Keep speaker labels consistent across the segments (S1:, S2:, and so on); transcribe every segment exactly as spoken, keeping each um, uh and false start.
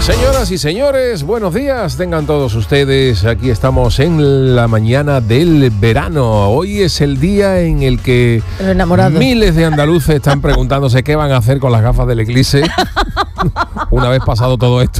S1: Señoras y señores, buenos días, tengan todos ustedes. Aquí estamos en la mañana del verano. Hoy es el día en el que miles de andaluces están preguntándose qué van a hacer con las gafas del eclipse una vez pasado todo esto.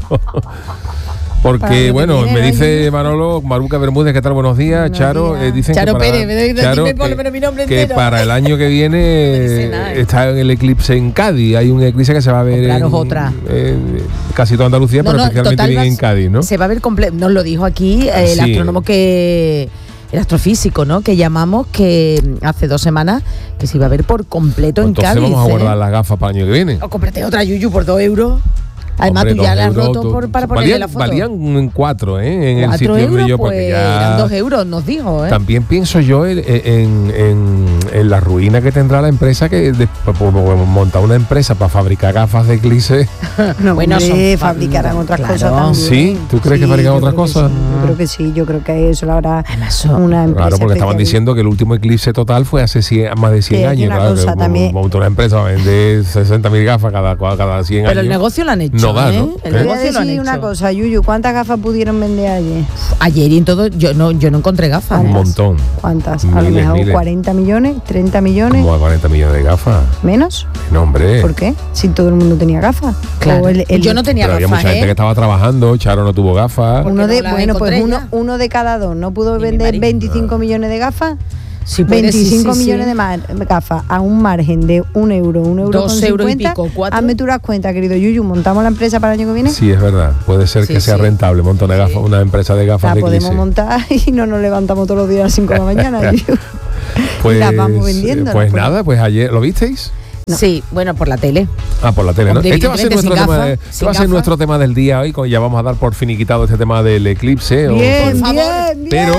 S1: Porque, bueno, me dice Manolo, Maruca Bermúdez, ¿qué tal? Buenos días. Buenos Charo, días. Eh, dicen
S2: Charo
S1: que para,
S2: Pérez, me doy,
S1: Charo,
S2: dime, que, pero mi nombre
S1: que
S2: entero.
S1: para el año que viene eh, está en el eclipse en Cádiz. Hay un eclipse que se va a ver
S2: claro,
S1: en,
S2: otra.
S1: en casi toda Andalucía, no, pero no, especialmente bien en Cádiz, ¿no?
S2: Se va a ver completo. Nos lo dijo aquí eh, el sí. astrónomo que... El astrofísico, ¿no? Que llamamos que hace dos semanas que se iba a ver por completo pues en
S1: entonces
S2: Cádiz.
S1: Entonces vamos a guardar ¿eh? las gafas para el año que viene.
S2: O cómprate otra Yuyu por dos euros. Además,
S1: Hombre,
S2: tú ya la has roto
S1: tú,
S2: por, para
S1: valían,
S2: ponerle la foto.
S1: Valían cuatro, ¿eh? En el sitio
S2: euros,
S1: de yo,
S2: pues,
S1: porque ya...
S2: eran dos euros, nos dijo, ¿eh?
S1: También pienso yo en, en, en, en la ruina que tendrá la empresa que de, por, por montar una empresa para fabricar gafas de eclipse.
S3: No, bueno, son, fabricarán otras claro. cosas también.
S1: ¿Sí? ¿Tú crees
S3: sí,
S1: que fabrican otras cosas?
S3: Sí, yo creo que sí, yo creo que eso lo habrá una empresa.
S1: Claro, porque estaban diciendo que el último eclipse total fue hace cien, más de cien
S3: sí,
S1: años. Claro,
S3: cosa,
S1: que
S3: también.
S1: montó una empresa a vender sesenta mil gafas cada, cada cien
S2: Pero
S1: años.
S2: Pero el negocio lo han hecho.
S1: No da,
S2: ¿eh?
S1: ¿no?
S2: El
S1: ¿Eh?
S2: negocio lo han hecho.
S3: Una cosa, Yuyu, ¿cuántas gafas pudieron vender ayer?
S2: Ayer y en todo, yo no, yo no encontré gafas.
S1: Un
S2: ¿eh?
S1: montón.
S3: ¿Cuántas?
S1: Miles,
S3: a lo mejor
S1: miles.
S3: cuarenta millones, treinta millones.
S1: ¿Cómo a cuarenta millones de gafas?
S3: ¿Menos?
S1: No, hombre.
S3: ¿Por qué? Si todo el mundo tenía gafas.
S2: Claro.
S3: El, el,
S2: yo no tenía
S1: pero
S2: gafas.
S1: había mucha
S2: ¿eh?
S1: gente que estaba trabajando, Charo no tuvo gafas.
S3: Uno de,
S2: no
S3: bueno, pues uno, uno de cada dos. ¿No pudo
S2: Ni
S3: vender veinticinco millones de gafas?
S2: Sí, puede,
S3: veinticinco
S2: sí, sí,
S3: millones
S2: sí.
S3: de mar, gafas a un margen de un euro, un euro
S2: Dos
S3: con
S2: euros
S3: cincuenta.
S2: y pico, cuatro.
S3: Hazme tú las cuentas, querido Yuyu. ¿Montamos la empresa para el año que viene?
S1: Sí, es verdad. Puede ser
S2: Sí,
S1: que sea
S2: sí.
S1: rentable montar una, gafa, una empresa de gafas
S3: La
S1: de
S3: podemos
S1: eclipse.
S3: montar y no nos levantamos todos los días a las cinco de la mañana. Yuyu.
S1: Pues,
S3: y las vamos vendiendo.
S1: pues nada, pues ayer, ¿lo visteis?
S2: No. Sí, bueno, por la tele.
S1: Ah, por la tele, ¿no?
S2: Hombre,
S1: Este va a ser, nuestro,
S2: gafa,
S1: tema, de, este va a ser nuestro tema del día hoy, ya vamos a dar por finiquitado este tema del eclipse.
S3: Bien,
S1: o,
S3: bien, bien.
S1: Pero,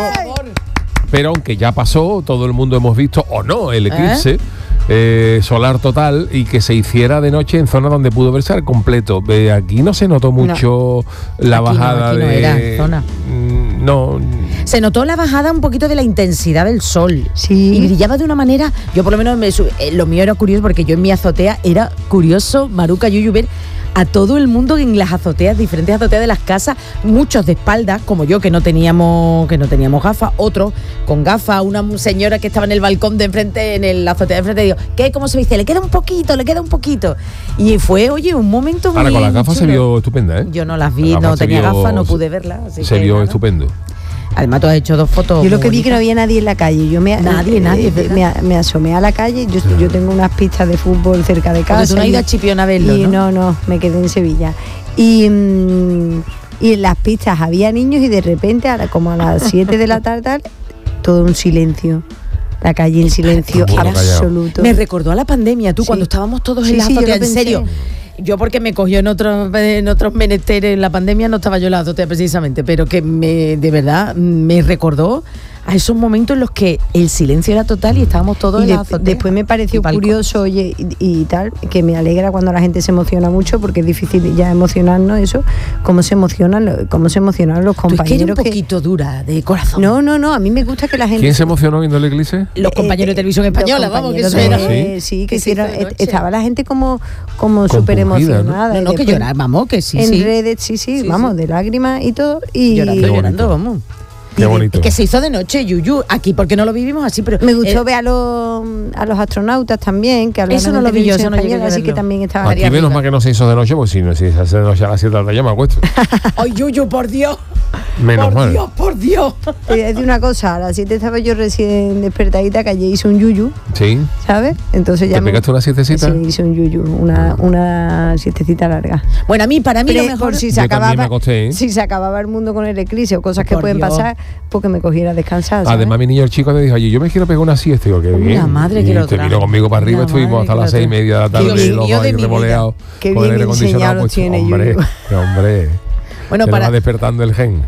S1: pero aunque ya pasó, todo el mundo hemos visto, o no, el eclipse ¿Eh? Eh, solar total y que se hiciera de noche en zonas donde pudo verse al completo. Eh, aquí no se notó mucho no. la
S2: aquí
S1: bajada
S2: no, aquí no
S1: de...
S2: Era zona.
S1: Mm, no...
S2: Se notó la bajada un poquito de la intensidad del sol.
S3: Sí.
S2: Y brillaba de una manera... Yo por lo menos, me, eh, lo mío era curioso porque yo en mi azotea era curioso, Maruca, Yuyu, ver a todo el mundo en las azoteas, diferentes azoteas de las casas, muchos de espaldas, como yo, que no teníamos que no teníamos gafas, otros con gafas, una señora que estaba en el balcón de enfrente, en el, la azotea de enfrente, digo, ¿qué? ¿Cómo se dice? Le queda un poquito, le queda un poquito. Y fue, oye, un momento muy...
S1: Ahora, con las gafas chulo. Se vio estupenda, ¿eh?
S2: Yo no las vi, las no tenía vio, gafas, no pude verlas. Así
S1: se
S2: que
S1: vio
S2: nada.
S1: Estupendo.
S2: Además, tú has hecho dos fotos.
S3: Yo lo que
S2: bonitas.
S3: vi que no había nadie en la calle. Yo me,
S2: nadie,
S3: eh,
S2: nadie,
S3: eh, me, me asomé a la calle. Yo, yo tengo unas pistas de fútbol cerca de casa.
S2: Porque tú no has ido a Chipiona a verlo,
S3: y
S2: ¿no?
S3: no, no, me quedé en Sevilla. Y, mmm, y en las pistas había niños y de repente, a la, como a las siete de la tarde, todo un silencio. La calle en silencio absoluto.
S2: Me recordó a la pandemia, tú,
S3: sí.
S2: cuando estábamos todos
S3: sí,
S2: en la
S3: sí,
S2: azotea, en serio. Yo porque me cogió en otros en otros menesteres en la pandemia, no estaba yo en la azotea precisamente, pero que me de verdad me recordó a esos momentos en los que el silencio era total y estábamos todos
S3: y
S2: en
S3: de,
S2: la azotea.
S3: Después me pareció curioso, oye, y, y tal, que me alegra cuando la gente se emociona mucho, porque es difícil ya emocionarnos, eso, cómo se emocionan, cómo se emocionan los compañeros.
S2: Tú es que eres un poquito que, dura de corazón.
S3: No, no, no, a mí me gusta que la gente...
S1: ¿Quién se emocionó viendo el eclipse?
S2: Los compañeros eh, de televisión española, vamos, que eso era.
S3: De, sí, sí, que, que hicieron, estaba la gente como, como súper emocionada.
S2: No, no, que llorar, vamos, que sí,
S3: en
S2: sí.
S3: En redes, sí, sí, sí, vamos, sí. de lágrimas y todo. Y
S2: llorando, llorando, vamos.
S1: Qué bonito.
S2: Es que se hizo de noche, Yuyu, aquí porque no lo vivimos así, pero
S3: me gustó eh, ver a los a los astronautas también, que hablaban
S2: eso no lo vi yo, eso no
S3: español, así que también estaba
S1: aquí menos mal que no se hizo de noche, pues si no si se hace de noche a las siete de la tarde ya me acuesto.
S2: Ay, Yuyu, por Dios.
S1: Menos
S2: por
S1: mal.
S2: Por Dios, por Dios.
S3: Eh, es de una cosa, a las siete estaba yo recién despertadita, que ayer hice un yuyu.
S1: Sí.
S3: ¿Sabes? Entonces ya
S1: ¿Te pegaste una siestecita?
S3: Sí, hice un yuyu, una, una siestecita larga.
S2: Bueno, a mí, para mí
S3: Pero
S2: lo mejor...
S3: Por si se acababa,
S1: me acosté, ¿eh?
S3: si se acababa el mundo con el eclipse o cosas
S2: por
S3: que pueden
S2: Dios.
S3: pasar, porque me cogiera a descansar. ¿sabes?
S1: Además, mi niño el chico me dijo, oye, yo me quiero pegar una siesta. Digo, qué
S2: Una
S1: bien.
S2: madre
S1: y
S2: que lo
S1: te
S2: trae.
S1: vino conmigo para arriba,
S2: Una
S1: estuvimos hasta
S2: madre
S1: las
S2: que lo
S1: seis y media de la tarde,
S2: Dios
S1: los
S2: mío de
S1: baños
S2: mi
S1: remoleados,
S3: Qué
S1: con el
S3: bien
S1: aire acondicionado puesto.
S3: tiene,
S1: Hombre,
S3: Yuyu.
S1: hombre.
S2: Bueno,
S1: se
S2: para...
S1: va despertando el gen.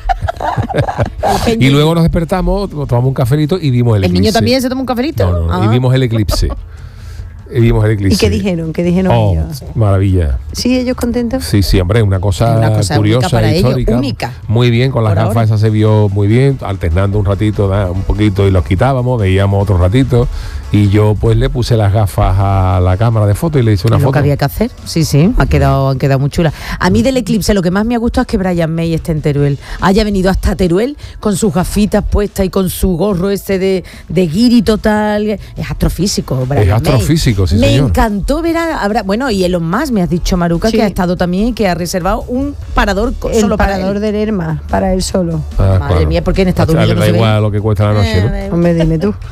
S1: Y luego nos despertamos, tomamos un cafelito y vimos el
S2: ¿El
S1: eclipse.
S2: niño también se toma un cafelito?
S1: No, no,
S2: ah.
S1: y vimos el eclipse. y vimos el eclipse.
S3: ¿Y qué dijeron? ¿Qué dijeron
S1: oh,
S3: ellos?
S1: Maravilla.
S3: ¿Sí, ellos contentos?
S1: Sí, sí, hombre, una cosa,
S2: una cosa
S1: curiosa,
S2: para
S1: histórica.
S2: Ellos, única.
S1: Muy bien, con las gafas esa se vio muy bien, alternando un ratito, da, un poquito y los quitábamos, veíamos otro ratito. Y yo pues le puse las gafas a la cámara de foto y le hice una
S2: lo
S1: foto.
S2: Lo que había que hacer, sí, sí, ha quedado, han quedado muy chulas. A mí del eclipse lo que más me ha gustado es que Brian May esté en Teruel. Haya venido hasta Teruel con sus gafitas puestas y con su gorro ese de, de guiri total. Es astrofísico, Brian
S1: Es astrofísico,
S2: May.
S1: sí,
S2: Me
S1: señor.
S2: encantó ver a, a, bueno, y Elon Musk, me has dicho, Maruca, sí, que ha estado también y que ha reservado un parador
S3: el
S2: solo para
S3: parador
S2: él.
S3: del Lerma, para él solo.
S1: Ah,
S2: Madre
S1: claro.
S2: mía, porque en Estados Unidos
S1: le
S2: no
S1: da
S2: se
S1: igual
S2: ve.
S1: lo que cuesta la noche,
S2: eh,
S1: ¿no?
S3: Hombre, dime tú.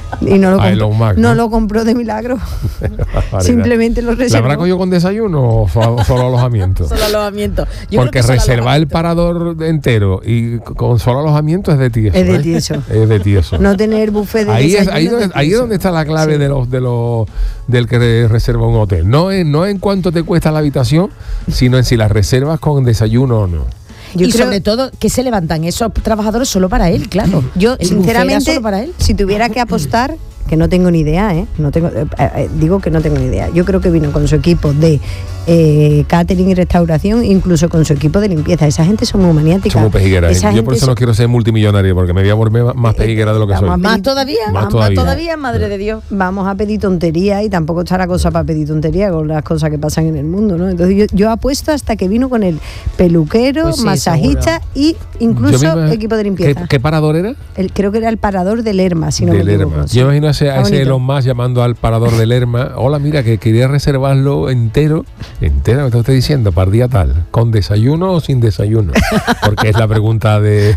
S3: Y no lo,
S1: a
S3: compró,
S1: Musk,
S3: no
S1: ¿no?
S3: lo compró de milagro. Simplemente lo reservó.
S1: ¿La habrá cogido con desayuno o solo, solo alojamiento?
S2: Solo alojamiento. Yo
S1: Porque reservar el parador entero y con solo alojamiento es de tieso.
S3: Es de
S1: ¿eh?
S3: tieso.
S1: Es de tieso.
S3: No tener buffet de
S1: ahí
S3: desayuno
S1: es, ahí,
S3: es de
S1: donde, ahí es donde está la clave sí. de los de los del que reserva un hotel. No es no en cuánto te cuesta la habitación, sino en si la reservas con desayuno o no.
S2: Yo y creo, sobre todo que se levantan esos trabajadores solo para él, claro.
S3: Yo
S2: el
S3: sinceramente,
S2: solo para él.
S3: Si tuviera que apostar, que no tengo ni idea, ¿eh? No tengo, eh, eh, digo que no tengo ni idea. Yo creo que vino con su equipo de eh, catering y restauración, incluso con su equipo de limpieza. Esa gente son muy maniática.
S1: Son muy pejigueras. Yo por eso
S3: son...
S1: no quiero ser multimillonario, porque me voy a volver más pejiguera de lo que soy.
S2: Pedir, más todavía,
S1: más,
S2: más
S1: todavía.
S2: todavía, madre de Dios.
S3: Vamos a pedir tontería y tampoco está la cosa para pedir tontería con las cosas que pasan en el mundo, ¿no? Entonces yo, yo apuesto hasta que vino con el peluquero, pues sí, masajista seguro. Y incluso me, equipo de limpieza.
S1: ¿Qué, qué parador era?
S3: El, creo que era el parador del Lerma, si no
S1: del
S3: me equivoco.
S1: Lerma. Yo imagino a ese, a ese Elon Musk llamando al parador del Lerma. Hola, mira, que quería reservarlo entero. Entero, me está usted diciendo, para el día tal. ¿Con desayuno o sin desayuno? Porque es la pregunta de,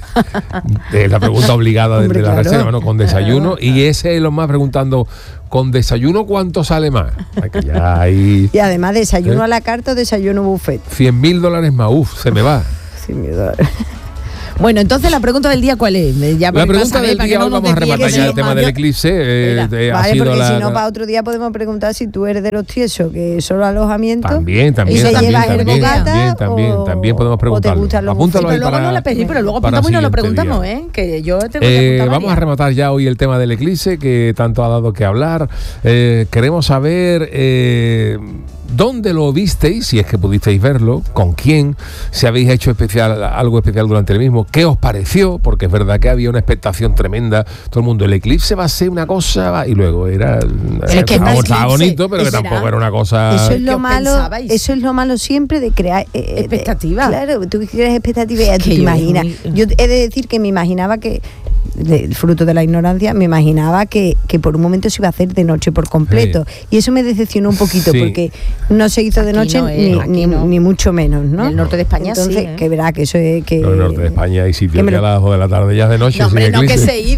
S1: de la pregunta obligada de, de la claro. reserva, ¿no? Con desayuno. Claro. Y ese Elon Musk preguntando, ¿con desayuno cuánto sale más? Ya hay,
S3: y además, desayuno ¿eh? a la carta o desayuno buffet.
S1: cien mil dólares más, uff, se me va.
S3: cien mil dólares.
S2: Bueno, entonces la pregunta del día, ¿cuál es? Ya
S1: la pregunta del día, no hoy vamos a rematar ya el tema del eclipse. Eh,
S3: eh, vale, porque la, si no, para otro día podemos preguntar si tú eres de los tiesos, que solo alojamiento.
S1: También, también,
S3: y se
S1: también,
S3: lleva
S1: también,
S3: el bocata,
S1: también, también,
S3: o,
S1: también podemos preguntarlo.
S2: Apúntalo sí, pero luego no la pedí, pero luego apuntamos y no lo preguntamos, ¿eh? Que yo tengo que
S1: eh, Vamos a rematar ya hoy el tema del eclipse, que tanto ha dado que hablar. Eh, queremos saber... Eh, ¿dónde lo visteis? Si es que pudisteis verlo, ¿con quién? Si habéis hecho especial, algo especial durante el mismo, ¿qué os pareció? Porque es verdad que había una expectación tremenda. Todo el mundo, el eclipse va a ser una cosa, y luego era,
S2: es que
S1: estaba, estaba bonito, pero que tampoco era una cosa.
S3: Eso es lo malo, eso es lo malo siempre de crear eh,
S2: expectativas.
S3: Claro, tú creas expectativas y ya tú te imaginas. Yo he de decir que me imaginaba que el fruto de la ignorancia, me imaginaba que, que por un momento se iba a hacer de noche por completo. Sí. Y eso me decepcionó un poquito, sí. porque no se hizo de aquí noche no es, ni, ni, no. ni mucho menos, ¿no?
S2: En el norte de España
S3: Entonces,
S2: sí. ¿eh?
S3: que verá que eso es que...
S1: En el norte de España hay sitios que, que a las dos de la tarde ya es de noche.
S2: No, hombre, no que se ir.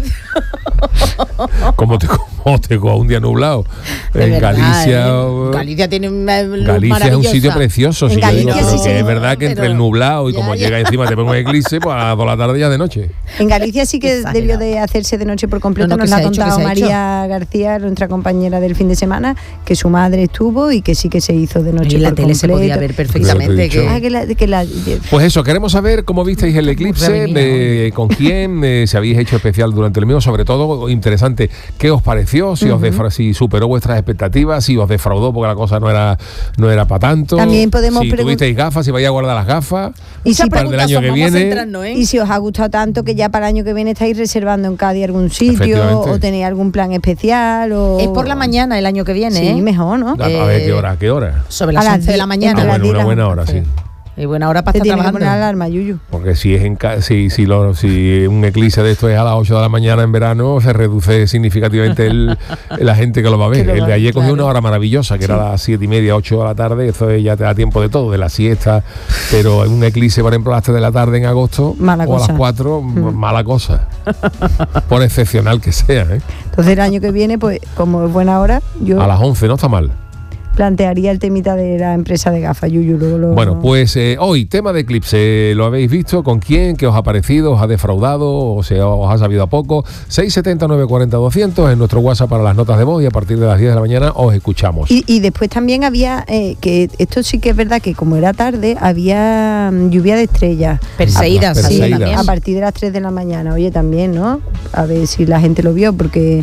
S1: ¿Cómo te, cómo te coja un día nublado?
S2: De
S1: en
S2: verdad,
S1: Galicia...
S2: ¿eh? Galicia tiene una luz
S1: Galicia es un sitio precioso.
S3: En
S1: si
S3: Galicia
S1: digo,
S3: sí,
S1: sí, es verdad que entre el nublado y
S2: ya,
S1: como
S2: ya.
S1: llega encima te pongo un eclipse, pues a las dos de la tarde ya es de noche.
S3: En Galicia sí que debió de hacerse de noche por completo. No, no, nos lo ha contado María García, nuestra compañera del fin de semana, que su madre estuvo y que sí que se hizo de noche
S2: y
S3: por
S2: la tele
S3: completo.
S2: Se podía ver perfectamente. Que...
S3: Ah, que la, que la...
S1: Pues eso, queremos saber cómo visteis el eclipse, eh, con quién, eh, si habéis hecho especial durante el mismo, sobre todo interesante, ¿qué os pareció? Si, uh-huh. os defra- si superó vuestras expectativas, si os defraudó porque la cosa no era no era para tanto.
S3: También podemos
S1: si
S3: pregun-
S1: tuvisteis gafas, si vais a guardar las gafas.
S3: Y si
S1: para el del año que viene.
S2: ¿eh?
S3: Y si os ha gustado tanto que ya para el año que viene estáis reservando en Cádiz algún sitio o tenéis algún plan especial. O...
S2: Es por la mañana el año que viene.
S3: Sí,
S2: ¿eh?
S3: mejor, ¿no?
S1: A, a ver, ¿qué hora? ¿Qué hora?
S2: Sobre las once de la mañana.
S1: Ah, bueno, una buena hora, sí.
S2: Y buena hora para
S3: Te
S2: estar
S3: tiene
S2: trabajando.
S3: Que poner alarma, Yuyu.
S1: Porque si es en ca- si si, lo, si un eclipse de esto es a las ocho de la mañana en verano, se reduce significativamente el, la gente que lo va a ver. El de ayer cogió claro. una hora maravillosa, que sí. era a las siete y media, ocho de la tarde. Eso ya te da tiempo de todo, de la siesta. Pero en un eclipse, por ejemplo, a las tres de la tarde en agosto,
S3: mala
S1: o
S3: cosa.
S1: a las cuatro, mm. mala cosa. Por excepcional que sea, ¿eh?
S3: Entonces el año que viene, pues como es buena hora, yo...
S1: A las once, no está mal.
S3: Plantearía el temita de la empresa de gafas, Yuyu. Luego lo...
S1: Bueno, pues eh, hoy, tema de eclipse, ¿lo habéis visto? ¿Con quién? ¿Qué os ha parecido? ¿Os ha defraudado? ¿O sea, os ha sabido a poco? seis setenta, nueve cuarenta, doscientos en nuestro WhatsApp para las notas de voz y a partir de las diez de la mañana os escuchamos.
S3: Y, y después también había, eh, que esto sí que es verdad que como era tarde, había um, lluvia de estrellas.
S2: Perseidas.
S3: Sí,
S1: Perseidas.
S3: a partir de las tres de la mañana. Oye, también, ¿no? A ver si la gente lo vio, porque...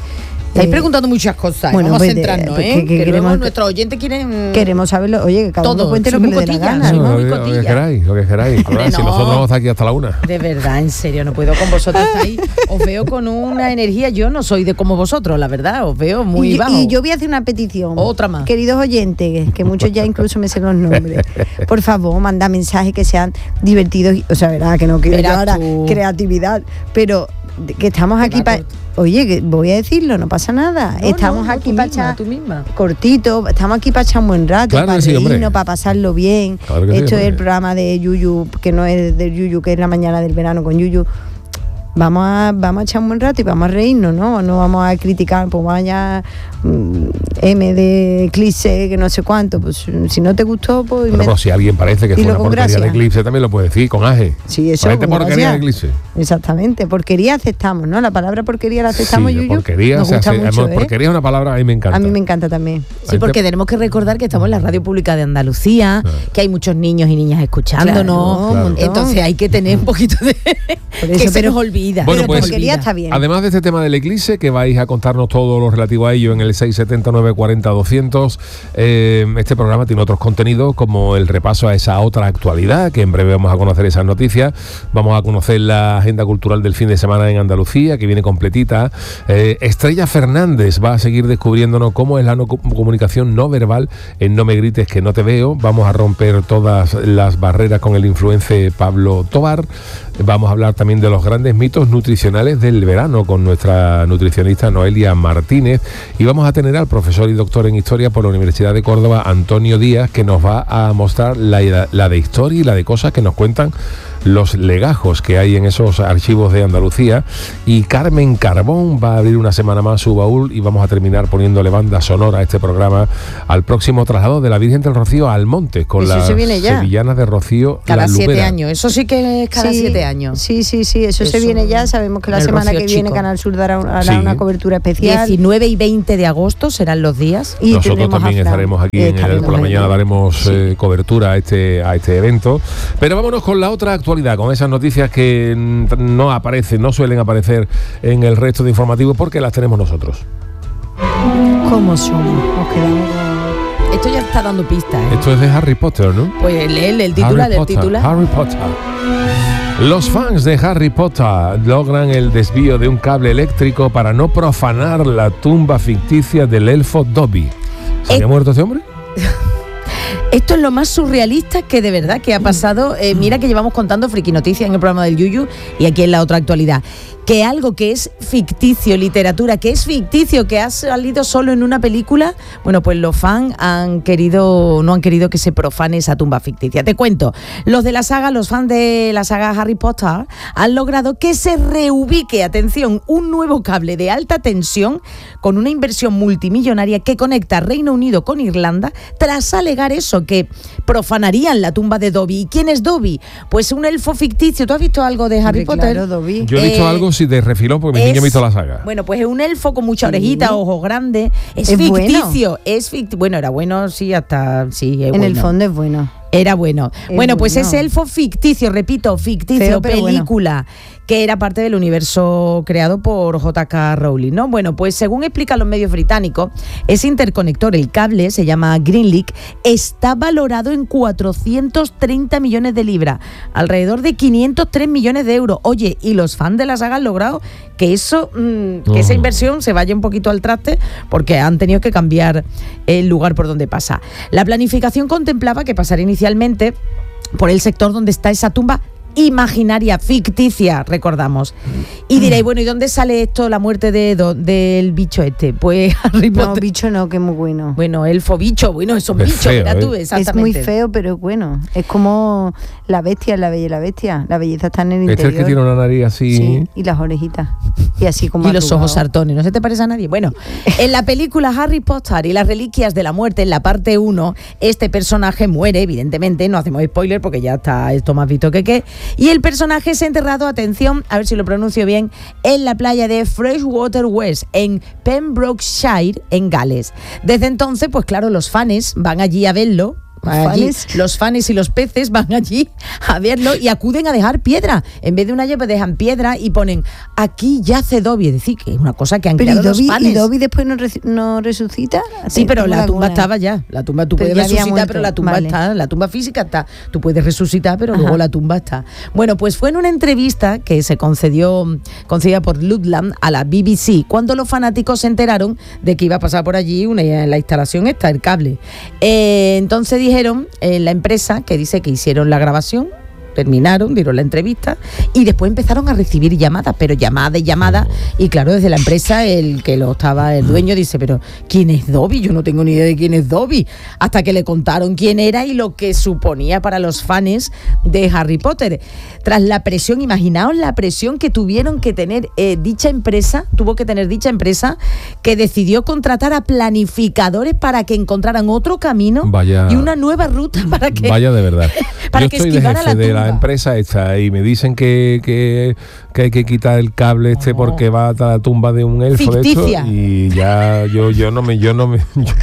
S2: Estáis eh, preguntando muchas cosas. Bueno, vamos pues, a centrarnos, ¿eh? Que, que, que queremos, nuestros oyentes quieren.
S3: Queremos saberlo. Oye, que cada todo, uno cuente lo que le dé la gana.
S1: No, lo, lo que queráis, lo que queráis. Hombre, no. Si nosotros vamos aquí hasta la una.
S2: De verdad, en serio, no puedo con vosotros. Ahí os veo con una energía. Yo no soy de como vosotros, la verdad. Os veo muy
S3: y,
S2: bajo.
S3: Y yo voy a hacer una petición.
S2: Otra más.
S3: Queridos oyentes, que muchos ya incluso me sé los nombres. Por favor, manda mensajes que sean divertidos. O sea, verdad, que no quiero yo ahora creatividad, pero que estamos aquí para. Oye, que voy a decirlo, no pasa nada. No, estamos no, aquí para echar cortito, estamos aquí para echar un buen rato,
S1: claro
S3: para
S1: sí,
S3: reírnos, para pasarlo bien.
S1: Claro
S3: Esto
S1: sí,
S3: es el programa de Yuyu, que no es de Yuyu, que es la mañana del verano con Yuyu. Vamos a, vamos a echar un buen rato y vamos a reírnos, ¿no? No vamos a criticar, pues vaya mmm, M de Eclipse, que no sé cuánto. Pues si no te gustó, pues...
S1: Bueno, pero si alguien parece que fue una porquería gracia. de Eclipse, también lo puede decir, con aje.
S3: Sí, eso.
S1: Parece porquería de Eclipse.
S3: Exactamente, porquería aceptamos, ¿no? La palabra porquería la aceptamos,
S1: sí,
S3: Yuyu.
S1: Porquería,
S3: Nos
S1: se
S3: gusta
S1: hace,
S3: mucho, ¿eh?
S1: Porquería es una palabra, a mí me encanta.
S3: A mí me encanta también.
S2: Sí, porque tenemos que recordar que estamos en la radio pública de Andalucía, claro. que hay muchos niños y niñas escuchándonos. Claro, claro. Entonces hay que tener un poquito de... Por eso, que pero, se nos olvida.
S1: Bueno,
S3: pero
S1: pues,
S3: está bien.
S1: Además de este tema del eclipse, que vais a contarnos todo lo relativo a ello en el seis siete nueve cuatro cero doscientos, eh, este programa tiene otros contenidos como el repaso a esa otra actualidad, que en breve vamos a conocer esas noticias. Vamos a conocer la agenda cultural del fin de semana en Andalucía, que viene completita. Eh, Estrella Fernández va a seguir descubriéndonos cómo es la no comunicación no verbal en No me grites que no te veo. Vamos a romper todas las barreras con el influencer Pablo Tobar. Vamos a hablar también de los grandes mitos nutricionales del verano con nuestra nutricionista Noelia Martínez, y vamos a tener al profesor y doctor en historia por la Universidad de Córdoba, Antonio Díaz, que nos va a mostrar la, la de historia y la de cosas que nos cuentan los legajos que hay en esos archivos de Andalucía. Y Carmen Carbón va a abrir una semana más su baúl, y vamos a terminar poniéndole banda sonora a este programa al próximo traslado de la Virgen del Rocío al Monte con las sevillanas de Rocío.
S2: Cada siete años, eso sí que es cada sí, siete años.
S3: Sí, sí, sí, eso, eso se viene ya. Sabemos que la semana que viene chico. Canal Sur dará, hará sí. una cobertura especial.
S2: diecinueve y veinte de agosto serán los días.
S1: Y nosotros también estaremos aquí en el, por la mañana, daremos sí. eh, cobertura a este, a este evento. Pero vámonos con la otra actualidad, con esas noticias que no aparecen, no suelen aparecer en el resto de informativos, porque las tenemos nosotros.
S3: ¿Cómo somos? Nos quedamos...
S2: Esto ya está dando pistas, ¿eh?
S1: Esto es de Harry Potter, ¿no?
S2: Pues lee el titular del titular.
S1: Harry Potter. Los fans de Harry Potter logran el desvío de un cable eléctrico para no profanar la tumba ficticia del elfo Dobby. ¿Se había eh... muerto este hombre?
S2: Esto es lo más surrealista que de verdad que ha pasado. Eh, mira que llevamos contando friki noticias en el programa del Yuyu y aquí en la otra actualidad. Que algo que es ficticio, literatura, que es ficticio, que ha salido solo en una película, bueno, pues los fans han querido, no han querido que se profane esa tumba ficticia. Te cuento, los de la saga, los fans de la saga Harry Potter, han logrado que se reubique, atención, un nuevo cable de alta tensión con una inversión multimillonaria que conecta Reino Unido con Irlanda, tras alegar eso, que profanarían la tumba de Dobby. ¿Y quién es Dobby? Pues un elfo ficticio. ¿Tú has visto algo de Harry
S3: Hombre,
S2: Potter?
S3: Claro, Dobby.
S1: Yo he visto eh, algo sí, de refilón, porque mi niño ha visto la saga.
S2: Bueno, pues es un elfo con mucha orejita, sí. ojos grandes. Es, es ficticio. Bueno. Es ficticio. Bueno, era bueno, sí, hasta... sí, es
S3: En
S2: bueno.
S3: el fondo es bueno.
S2: Era bueno. Es bueno, pues bueno. Ese elfo ficticio, repito, ficticio, Feo, película, bueno. que era parte del universo creado por J K Rowling, ¿no? Bueno, pues según explican los medios británicos, ese interconector, el cable, se llama Greenlink, está valorado en cuatrocientos treinta millones de libras, alrededor de quinientos tres millones de euros. Oye, y los fans de la saga han logrado que eso, mmm, que oh. esa inversión se vaya un poquito al traste, porque han tenido que cambiar el lugar por donde pasa. La planificación contemplaba que pasaría inicialmente por el sector donde está esa tumba imaginaria, ficticia, recordamos. Y diréis, bueno, ¿y dónde sale esto, la muerte de do, del bicho este? Pues Harry Potter.
S3: No, bicho no, que es muy bueno.
S2: Bueno, elfo bicho, bueno, esos bichos, mira tú, exactamente.
S3: Es muy feo, pero es bueno. Es como la bestia, la bella y la bestia. La belleza está en el
S1: este
S3: interior.
S1: Este es el que tiene una nariz así.
S3: Sí, y las orejitas. Y así como
S2: y los ojos sartones, ¿no se te parece a nadie? Bueno, en la película Harry Potter y las reliquias de la muerte, en la parte uno, este personaje muere, evidentemente, no hacemos spoiler porque ya está esto más visto que qué. Y el personaje es enterrado, atención, a ver si lo pronuncio bien, en la playa de Freshwater West, en Pembrokeshire, en Gales. Desde entonces, pues claro, los fans van allí a verlo, Allí, los fans y los peces van allí a verlo y acuden a dejar piedra. En vez de una llave dejan piedra y ponen aquí yace Dobby. Es decir, que es una cosa que han
S3: pero
S2: creado
S3: Dobby,
S2: los fans.
S3: ¿Y Dobby después no, re, no resucita?
S2: Sí, pero la tumba estaba ya. La tumba tú pero puedes resucitar, pero la tumba vale. está, la tumba física está. Tú puedes resucitar, pero Ajá. luego la tumba está. Bueno, pues fue en una entrevista que se concedió concedida por Ludlam a la B B C cuando los fanáticos se enteraron de que iba a pasar por allí una, la instalación esta, el cable. Eh, entonces dijeron en eh, la empresa que dice que hicieron la grabación, terminaron, dieron la entrevista y después empezaron a recibir llamadas, pero llamadas y llamadas, y claro, desde la empresa el que lo estaba, el dueño dice, pero ¿quién es Dobby? Yo no tengo ni idea de quién es Dobby, hasta que le contaron quién era y lo que suponía para los fans de Harry Potter. Tras la presión, imaginaos la presión que tuvieron que tener eh, dicha empresa, tuvo que tener dicha empresa, que decidió contratar a planificadores para que encontraran otro camino
S1: vaya,
S2: y una nueva ruta para que
S1: vaya de verdad
S2: para
S1: yo
S2: que
S1: estoy
S2: esquivara
S1: de jefe
S2: la
S1: de la empresa esta y me dicen que, que, que hay que quitar el cable este oh. porque va a la tumba de un elfo
S2: Ficticia.
S1: de esto, y ya yo yo no me yo no me yo,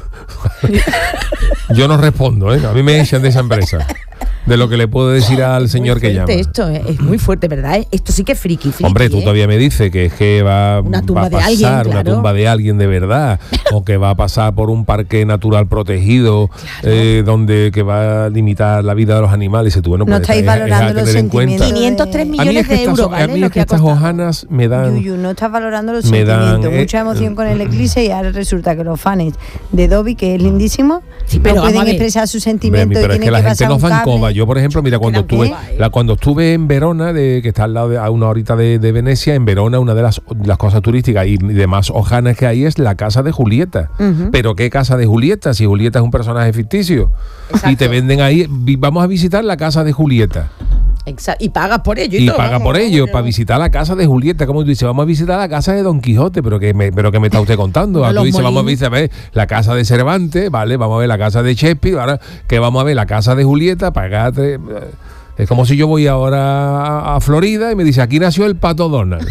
S1: yo no respondo, ¿eh? A mí me echan de esa empresa. De lo que le puedo decir al señor que llama.
S2: Esto eh, es muy fuerte, ¿verdad? Esto sí que es friki, friki.
S1: Hombre, tú
S2: ¿eh?
S1: todavía me dices que es que va,
S2: una tumba
S1: va a pasar
S2: de alguien,
S1: una
S2: claro.
S1: tumba de alguien de verdad, o que va a pasar por un parque natural protegido, claro. eh, donde que va a limitar la vida de los animales. Y tú, bueno,
S3: no
S1: pues,
S3: estáis
S1: es,
S3: valorando
S1: es
S3: los sentimientos.
S2: quinientos tres millones
S1: es que
S2: de euros,
S1: estas,
S2: ¿vale?
S1: A mí es que estas hojanas me dan...
S3: Yuyu, no estás valorando los
S1: me
S3: sentimientos.
S1: dan,
S3: Mucha
S1: eh,
S3: emoción con el eclipse y ahora resulta que los fans de Dobby, que es lindísimo,
S2: sí, pero
S3: no pueden expresar sus sentimientos.
S1: Pero
S3: y
S1: es que la gente nos dan coba. Yo, por ejemplo, mira, cuando Estuve, la, cuando estuve en Verona, de, que está al lado de, a una horita de, de Venecia, en Verona una de las, las cosas turísticas y demás hojanas que hay es la casa de Julieta. Uh-huh. Pero ¿qué casa de Julieta? Si Julieta es un personaje ficticio. Exacto. Y te venden ahí, vamos a visitar la casa de Julieta.
S2: Exacto. Y pagas por ello. Y,
S1: y
S2: todo,
S1: paga por ello, para visitar la casa de Julieta. Como tú dices, vamos a visitar la casa de Don Quijote, pero que me, pero que me está usted contando. Ahora tú dices, vamos a visitar ver, la casa de Cervantes, vale, vamos a ver la casa de Shakespeare, ahora que vamos a ver la casa de Julieta, pagate. Es como si yo voy ahora a Florida y me dice, aquí nació el Pato Donald.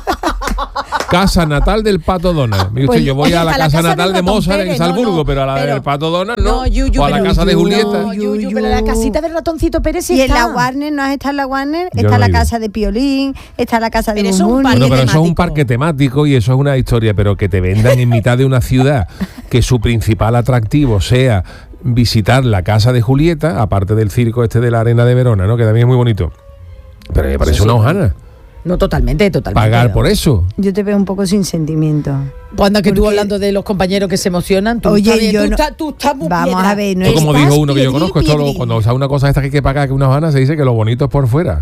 S1: Casa natal del Pato Donald. Mire usted, pues, yo voy a la, la casa, casa natal de, de Mozart Pérez, en Salzburgo, no, no, pero a la pero, del Pato Donald no. no Yuyu, o a la casa
S2: Yuyu,
S1: de Julieta.
S2: No, Yuyu, pero la casita del ratoncito Pérez sí
S3: y
S2: está.
S3: Y en la Warner, ¿no has estado en la Warner?
S1: Yo
S3: está
S1: no
S3: la
S1: ido.
S3: casa de Piolín, está la casa de
S2: pero
S3: Bumbuni.
S1: Bueno, pero eso es un parque temático y eso es una historia, pero que te vendan en mitad de una ciudad que su principal atractivo sea visitar la casa de Julieta, aparte del circo este de la Arena de Verona, ¿no? Que también es muy bonito. Pero me parece sí, una hojana.
S2: No, totalmente, totalmente.
S1: Pagar por eso.
S3: Yo te veo un poco sin sentimiento.
S2: Cuando que tú hablando de los compañeros que se emocionan, tú
S3: Oye,
S2: estás,
S3: yo
S2: tú
S3: no,
S2: estás, tú estás muy
S3: vamos
S2: piedra.
S3: a ver, no
S1: es como dijo uno que yo conozco, esto
S3: piedri.
S1: Lo, cuando usa una cosa esta que hay que pagar, que una hojana, se dice que lo bonito es por fuera.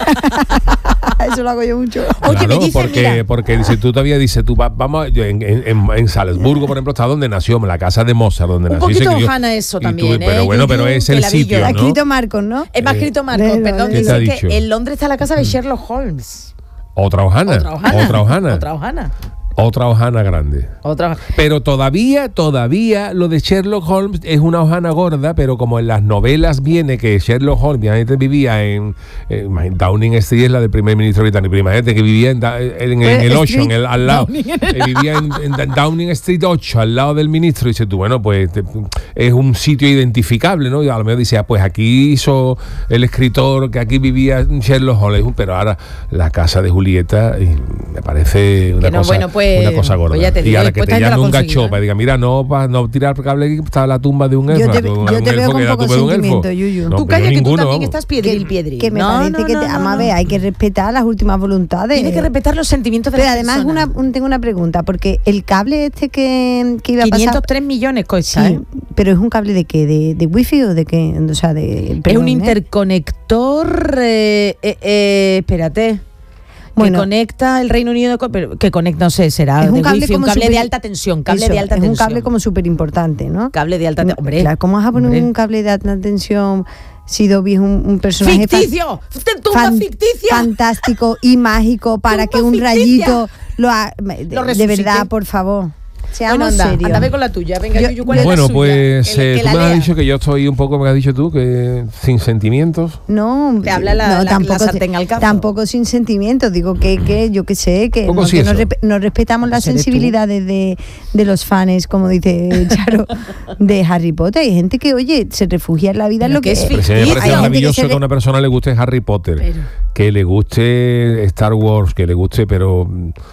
S3: Eso lo hago yo mucho.
S1: Claro,
S2: Oye, me dice,
S1: porque,
S2: mira.
S1: porque si tú todavía dices, tú va, vamos, en, en, en Salzburgo, por ejemplo, está donde nació, la casa de Mozart, donde
S2: un
S1: nació.
S2: Un poquito
S1: crió,
S2: hojana eso también,
S1: tú,
S2: ¿eh?
S1: Pero bueno, pero es el sitio, ¿no?
S3: Ha escrito Marcos, ¿no?
S2: Es más escrito Marcos,
S3: Eh,
S2: perdón,
S1: ¿Qué
S2: dice
S1: dicho?
S2: que en Londres está la casa de Sherlock Holmes.
S1: Otra hojana.
S2: Otra hojana.
S1: Otra hojana.
S2: Otra hojana.
S1: Otra hojana grande.
S2: Otra.
S1: Pero todavía, todavía lo de Sherlock Holmes es una hojana gorda, pero como en las novelas viene que Sherlock Holmes, imagínate, vivía en, en Downing Street, es la del primer ministro británico, imagínate que vivía en, en, en el ocho, en el, al lado, eh, vivía en, en Downing Street ocho, al lado del ministro, y dice tú, bueno, pues te, es un sitio identificable, ¿no? Y a lo mejor dice, ah, pues aquí hizo el escritor que aquí vivía Sherlock Holmes, pero ahora la casa de Julieta, y me parece una
S2: no,
S1: cosa...
S2: Bueno, pues,
S1: una cosa gorda.
S2: Pues digo,
S1: y ahora que te llame un gachopa
S2: ¿eh?
S1: y diga, mira, no para no tirar cable aquí, está la tumba de un elfo.
S3: Yo te, yo te veo con poco sentimiento, Yuyu.
S2: No, tú calla que ninguno, tú también estás piedril, piedril.
S3: Que me
S2: no,
S3: parece
S2: no,
S3: que,
S2: no,
S3: te,
S2: no,
S3: ama,
S2: no.
S3: ver, hay que respetar las últimas voluntades.
S2: Tiene que respetar los sentimientos de
S3: Pero
S2: la
S3: además una, un, tengo una pregunta, porque el cable este que, que iba a pasar...
S2: quinientos tres millones cuesta,
S3: sí,
S2: ¿eh?
S3: Pero es un cable de qué, de, de wifi o de qué, o sea, de...
S2: Perdón, es un interconector, eh, eh, eh, espérate... Bueno, que conecta el Reino Unido, pero que conecta, no sé, será
S3: es un
S2: de
S3: cable,
S2: wifi,
S3: como
S2: un cable
S3: super,
S2: de alta tensión, cable
S3: eso,
S2: de alta
S3: es
S2: tensión.
S3: un cable como súper importante, ¿no?
S2: Cable de alta tensión, hombre.
S3: Claro, ¿cómo vas a poner hombre. un cable de alta tensión si Dobby es un, un personaje
S2: ficticio, tumba
S3: fan,
S2: ficticia,
S3: fantástico y mágico para
S2: tumba
S3: que un
S2: ficticia.
S3: rayito lo, ha,
S2: lo
S3: de, de verdad, por favor. Seamos
S2: bueno, anda,
S3: serios.
S2: anda, ve con la tuya. Venga,
S1: yo,
S2: Yuyu, ¿cuál
S1: bueno,
S2: es la
S1: pues
S2: suya? Que,
S1: eh,
S2: que
S1: tú me
S2: lea.
S1: has dicho que yo estoy un poco, me has dicho tú, que sin sentimientos.
S3: No,
S2: te habla la,
S3: no,
S2: la,
S3: tampoco,
S2: la sartén al cazo.
S3: Tampoco sin sentimientos. Digo que, que yo qué sé, que, no,
S1: sí
S3: que no, respe- no respetamos las sensibilidades de, de los fans, como dice Charo, de Harry Potter. Hay gente que, oye, se refugia en la vida en lo que es.
S1: Pero sí, me parece maravilloso que, que a una persona le guste Harry Potter, pero, que le guste Star Wars, que le guste, pero...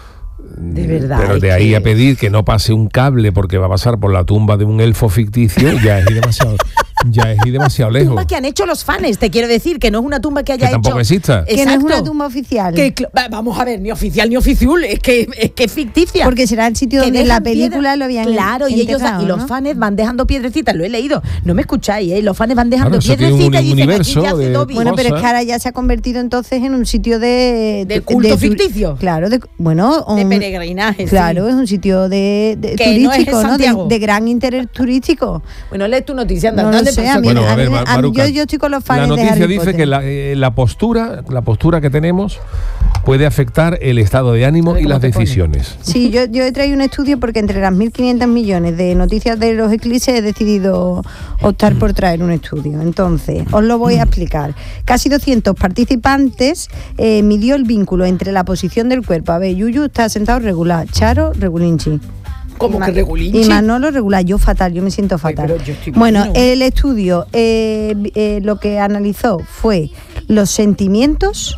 S2: De verdad.
S1: Pero de ahí que... a pedir que no pase un cable porque va a pasar por la tumba de un elfo ficticio, ya es ir demasiado, ya es ir demasiado lejos.
S2: Tumba que han hecho los fans, te quiero decir, que no es una tumba que haya
S1: que tampoco
S2: hecho.
S1: exista.
S3: Que Exacto. no es una tumba oficial.
S2: Que, vamos a ver, ni oficial ni oficial, es que es que es ficticia.
S3: Porque será el sitio donde la película piedra, lo habían
S2: Claro, y ellos y los
S3: ¿no?
S2: fans van dejando piedrecitas, lo he leído. No me escucháis, ¿eh? Los fans van dejando
S1: claro,
S2: piedrecitas
S1: un
S2: y dicen aquí ya hace
S3: Dobby. Bueno, pero es que ahora ya se ha convertido entonces en un sitio de
S2: de culto de, ficticio.
S3: Claro, de, bueno,
S2: un, de peregrinaje.
S3: Claro,
S2: sí.
S3: es un sitio de, de turístico,
S2: no, es
S3: ¿no? De, de gran interés turístico.
S2: Bueno, lee tu noticia, anda,
S3: no
S2: ¿dónde
S3: sé, a mí,
S1: bueno, a ver,
S3: a, a, yo, yo estoy con los fans
S1: de Harry Potter. La noticia dice
S3: Potter.
S1: que la, eh, la postura, la postura que tenemos puede afectar el estado de ánimo y las decisiones.
S3: Pone? Sí, yo, yo he traído un estudio porque entre las mil quinientos millones de noticias de los eclipses he decidido optar por traer un estudio. Entonces, os lo voy a explicar. Casi doscientos participantes eh, midió el vínculo entre la posición del cuerpo. A ver, Yuyu está sentado regular, Charo regulinchi.
S2: ¿Cómo que regulinchi?
S3: Y Manolo regular, yo fatal, yo me siento fatal.
S2: Ay, yo
S3: bueno, bien, ¿no? El estudio eh, eh, lo que analizó fue los sentimientos,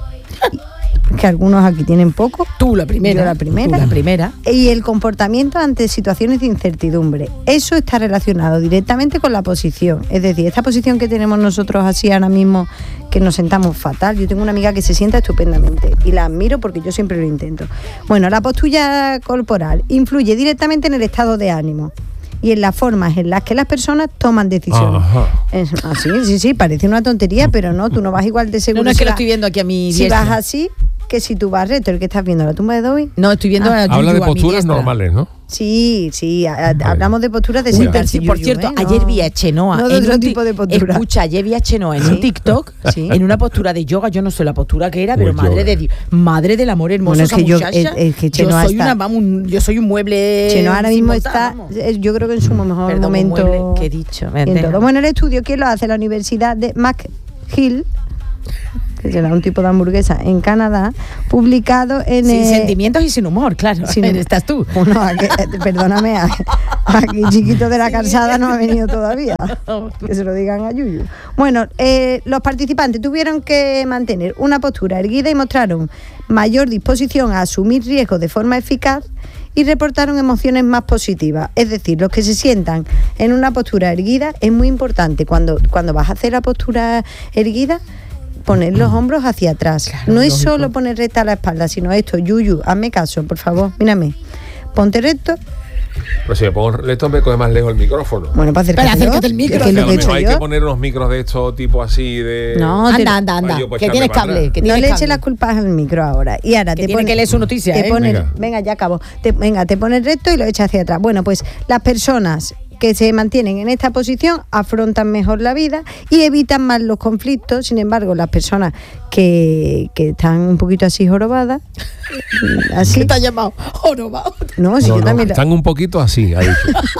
S3: que algunos aquí tienen poco.
S2: Tú la primera.
S3: Yo la primera.
S2: Tú la primera.
S3: Y el comportamiento ante situaciones de incertidumbre. Eso está relacionado directamente con la posición. Es decir, esta posición que tenemos nosotros así ahora mismo, que nos sentamos fatal. Yo tengo una amiga que se sienta estupendamente y la admiro porque yo siempre lo intento. Bueno, la postura corporal influye directamente en el estado de ánimo y en las formas en las que las personas toman decisiones. Es así, sí, sí, parece una tontería, pero no, tú no vas igual de seguro.
S2: No, no es
S3: si
S2: que
S3: va,
S2: lo estoy viendo aquí a mi
S3: Si
S2: diestra.
S3: vas así, que si tú vas recto, el que estás viendo, la tumba de Dobby.
S2: No, estoy viendo
S3: ah.
S2: a Yuyu.
S1: Habla de
S2: a
S1: posturas normales, ¿no?
S3: Sí, sí, a, a, hablamos de posturas de sentarse.
S2: Por cierto,
S3: ¿eh?
S2: ayer vi a Chenoa.
S3: No de otro tipo de postura.
S2: Escucha, ayer vi a Chenoa en ¿Sí? un TikTok, ¿Sí? en una postura de yoga. Yo no sé la postura que era, pero
S1: Uy,
S2: madre
S1: yoga.
S2: de Dios, madre del amor hermoso,
S3: bueno, es
S2: esa
S3: que yo,
S2: muchacha.
S3: Es, es que
S2: yo soy
S3: está,
S2: una, vamos, un, yo soy un mueble.
S3: Chenoa ahora mismo
S2: montar,
S3: está,
S2: vamos.
S3: yo creo que en su mejor
S2: Perdón,
S3: momento.
S2: Un mueble, ¿qué he dicho?
S3: Todo. Bueno, el estudio, ¿quién lo hace? La Universidad de McGill, que será un tipo de hamburguesa en Canadá, publicado en...
S2: Sin
S3: eh,
S2: sentimientos y sin humor, claro. Sin humor. Estás tú.
S3: Bueno, aquí, eh, perdóname, aquí Chiquito de la Calzada no ha venido todavía. Que se lo digan a Yuyu. Bueno, eh, los participantes tuvieron que mantener una postura erguida y mostraron mayor disposición a asumir riesgos de forma eficaz y reportaron emociones más positivas. Es decir, los que se sientan en una postura erguida es muy importante. Cuando, cuando vas a hacer la postura erguida, poner los hombros hacia atrás. Claro, no es lógico. Solo poner recta la espalda, sino esto. Yuyu, hazme caso, por favor, mírame. Ponte recto.
S1: Pues si me pongo recto me coge más lejos el micrófono.
S3: Bueno, para acércate,
S2: acércate el micro.
S3: Que es lo que he hecho
S1: hay
S3: yo.
S1: que poner unos micros de estos tipo así de...
S3: No,
S2: anda, anda, anda,
S1: yo, pues,
S2: que tienes cable. Que
S3: no
S2: tienes
S3: le eches
S2: cable.
S3: las culpas al micro ahora. Y ahora
S2: que
S3: te
S2: tiene
S3: pone,
S2: que leer su noticia,
S3: te
S2: ¿eh?
S3: Pone,
S1: venga.
S3: venga, ya acabo. Te, venga, te pones recto y lo echas hacia atrás. Bueno, pues las personas que se mantienen en esta posición afrontan mejor la vida y evitan más los conflictos. Sin embargo, las personas que, que están un poquito así jorobadas, así...
S2: ¿Qué te has llamado? Jorobado.
S3: No, si
S1: no,
S3: yo
S1: no,
S3: también...
S1: están un poquito así, ha dicho.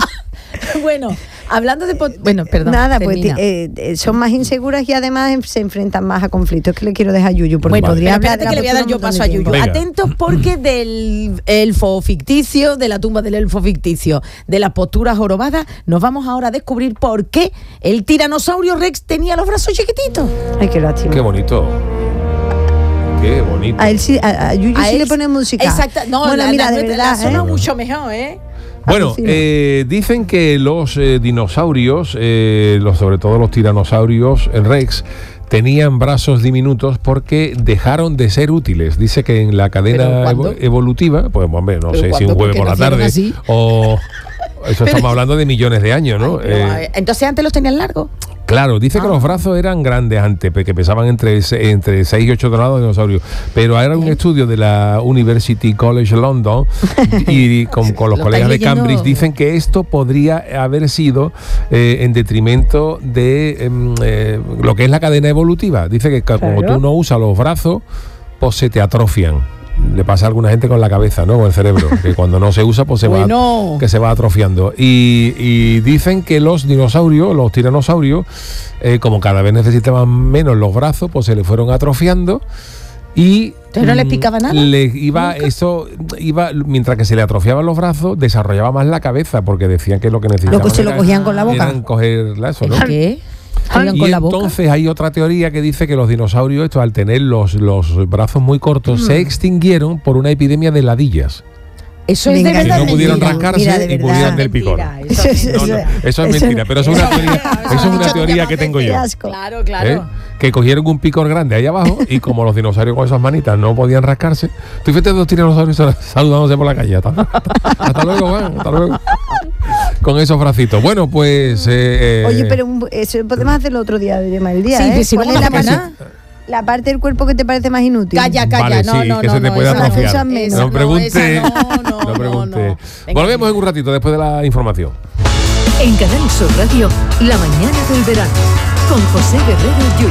S2: Bueno, hablando de... Bueno, perdón.
S3: Nada, pues eh, eh, son más inseguras y además se enfrentan más a conflictos. Que le quiero dejar a Yuyu, porque
S2: bueno,
S3: podría hablar
S2: espérate
S3: de
S2: que le voy a dar yo paso a Yuyu.
S1: Venga.
S2: Atentos porque del elfo ficticio, de la tumba del elfo ficticio, de las posturas jorobadas, nos vamos ahora a descubrir por qué el tiranosaurio Rex tenía los brazos chiquititos.
S3: Ay, qué lástima.
S1: Qué bonito. Qué bonito.
S3: A él sí, a, a Yuyu
S2: A
S3: sí
S2: él,
S3: le pone música.
S2: Exacto. No,
S3: bueno,
S2: la,
S3: mira,
S2: la,
S3: de
S2: la,
S3: verdad,
S2: la suena
S3: ¿eh?
S2: mucho mejor, ¿eh?
S1: Bueno, eh, dicen que los eh, dinosaurios, eh, los, sobre todo los tiranosaurios, el Rex, tenían brazos diminutos porque dejaron de ser útiles. Dice que en la cadena evo- evolutiva, pues hombre, no sé si un jueves por la tarde
S2: así?
S1: o... Eso estamos Pero, hablando de millones de años, ¿no?
S2: Ay, pero, eh, entonces antes los tenían largos.
S1: Claro, dice ah. que los brazos eran grandes antes, que pesaban entre, entre seis y ocho toneladas de dinosaurios. Pero era un estudio de la University College London y con, con los colegas de Cambridge dicen que esto podría haber sido eh, en detrimento de eh, lo que es la cadena evolutiva. Dice que claro. como tú no usas los brazos, pues se te atrofian. le pasa a alguna gente con la cabeza, ¿no? Con el cerebro, que cuando no se usa, pues se
S2: bueno.
S1: va que se va atrofiando. Y, y dicen que los dinosaurios, los tiranosaurios, eh, como cada vez necesitaban menos los brazos, pues se le fueron atrofiando. Y
S2: ¿pero no les picaba nada?
S1: Le iba, eso iba, mientras que se le atrofiaban los brazos, desarrollaba más la cabeza, porque decían que lo que necesitaban
S2: lo que se lo cogían con la boca.
S1: Eran cogerla, eso, ¿no?
S2: ¿Qué?
S1: Y
S2: con la
S1: entonces
S2: boca.
S1: hay otra teoría que dice que los dinosaurios, estos, al tener los, los brazos muy cortos, mm. se extinguieron por una epidemia de ladillas.
S2: Eso es de
S1: que
S2: verdad.
S1: no pudieron
S2: mentira.
S1: rascarse
S2: Mira, de
S1: y murieron del picor.
S2: Eso, es,
S1: no, no, eso es mentira, pero eso es una teoría, eso es una teoría que tengo yo.
S2: Claro, claro.
S1: ¿Eh? Que cogieron un picor grande ahí abajo y como los dinosaurios con esas manitas no podían rascarse, tú fíjate dos dinosaurios saludándose por la calle. Hasta, hasta luego, Juan, hasta luego. Con esos bracitos. Bueno, pues... Eh,
S3: Oye, pero un, eso podemos hacerlo otro día de mal día,
S2: sí,
S3: ¿eh?
S2: Sí,
S3: ¿Cuál es la parte, la parte del cuerpo que te parece más inútil?
S2: Calla, calla.
S1: Vale,
S2: no,
S1: sí,
S2: no,
S1: que
S2: no,
S1: se te
S2: no,
S1: puede
S2: esa
S1: atrofiar.
S2: No, esa
S1: no pregunte.
S2: No, no,
S1: no pregunte.
S2: No, no.
S1: Volvemos en un ratito después de la información.
S4: En Canal Sur Radio, La mañana del verano, con José Guerrero Yuyu.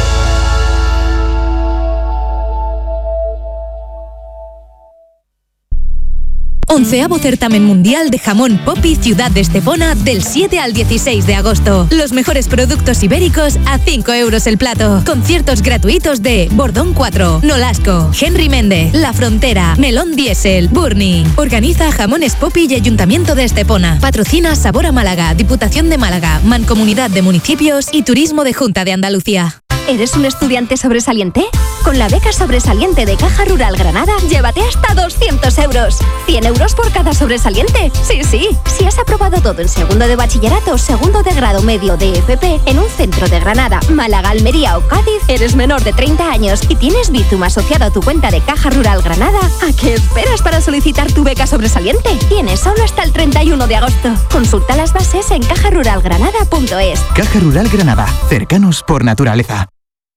S5: Onceavo certamen mundial de jamón Popi Ciudad de Estepona del siete al dieciséis de agosto. Los mejores productos ibéricos a cinco euros el plato. Conciertos gratuitos de Bordón cuatro, Nolasco, Henry Méndez, La Frontera, Melón Diesel, Burni. Organiza Jamones Popi y Ayuntamiento de Estepona. Patrocina Sabor a Málaga, Diputación de Málaga, Mancomunidad de Municipios y Turismo de Junta de Andalucía.
S6: ¿Eres un estudiante sobresaliente? Con la beca sobresaliente de Caja Rural Granada, llévate hasta doscientos euros. cien euros por cada sobresaliente. Sí, sí. Si has aprobado todo en segundo de bachillerato, segundo de grado medio de F P en un centro de Granada, Málaga, Almería o Cádiz, eres menor de treinta años y tienes Bizum asociado a tu cuenta de Caja Rural Granada, ¿a qué esperas para solicitar tu beca sobresaliente? Tienes solo hasta el treinta y uno de agosto. Consulta las bases en caja rural granada punto es.
S7: Caja Rural Granada. Cercanos por naturaleza.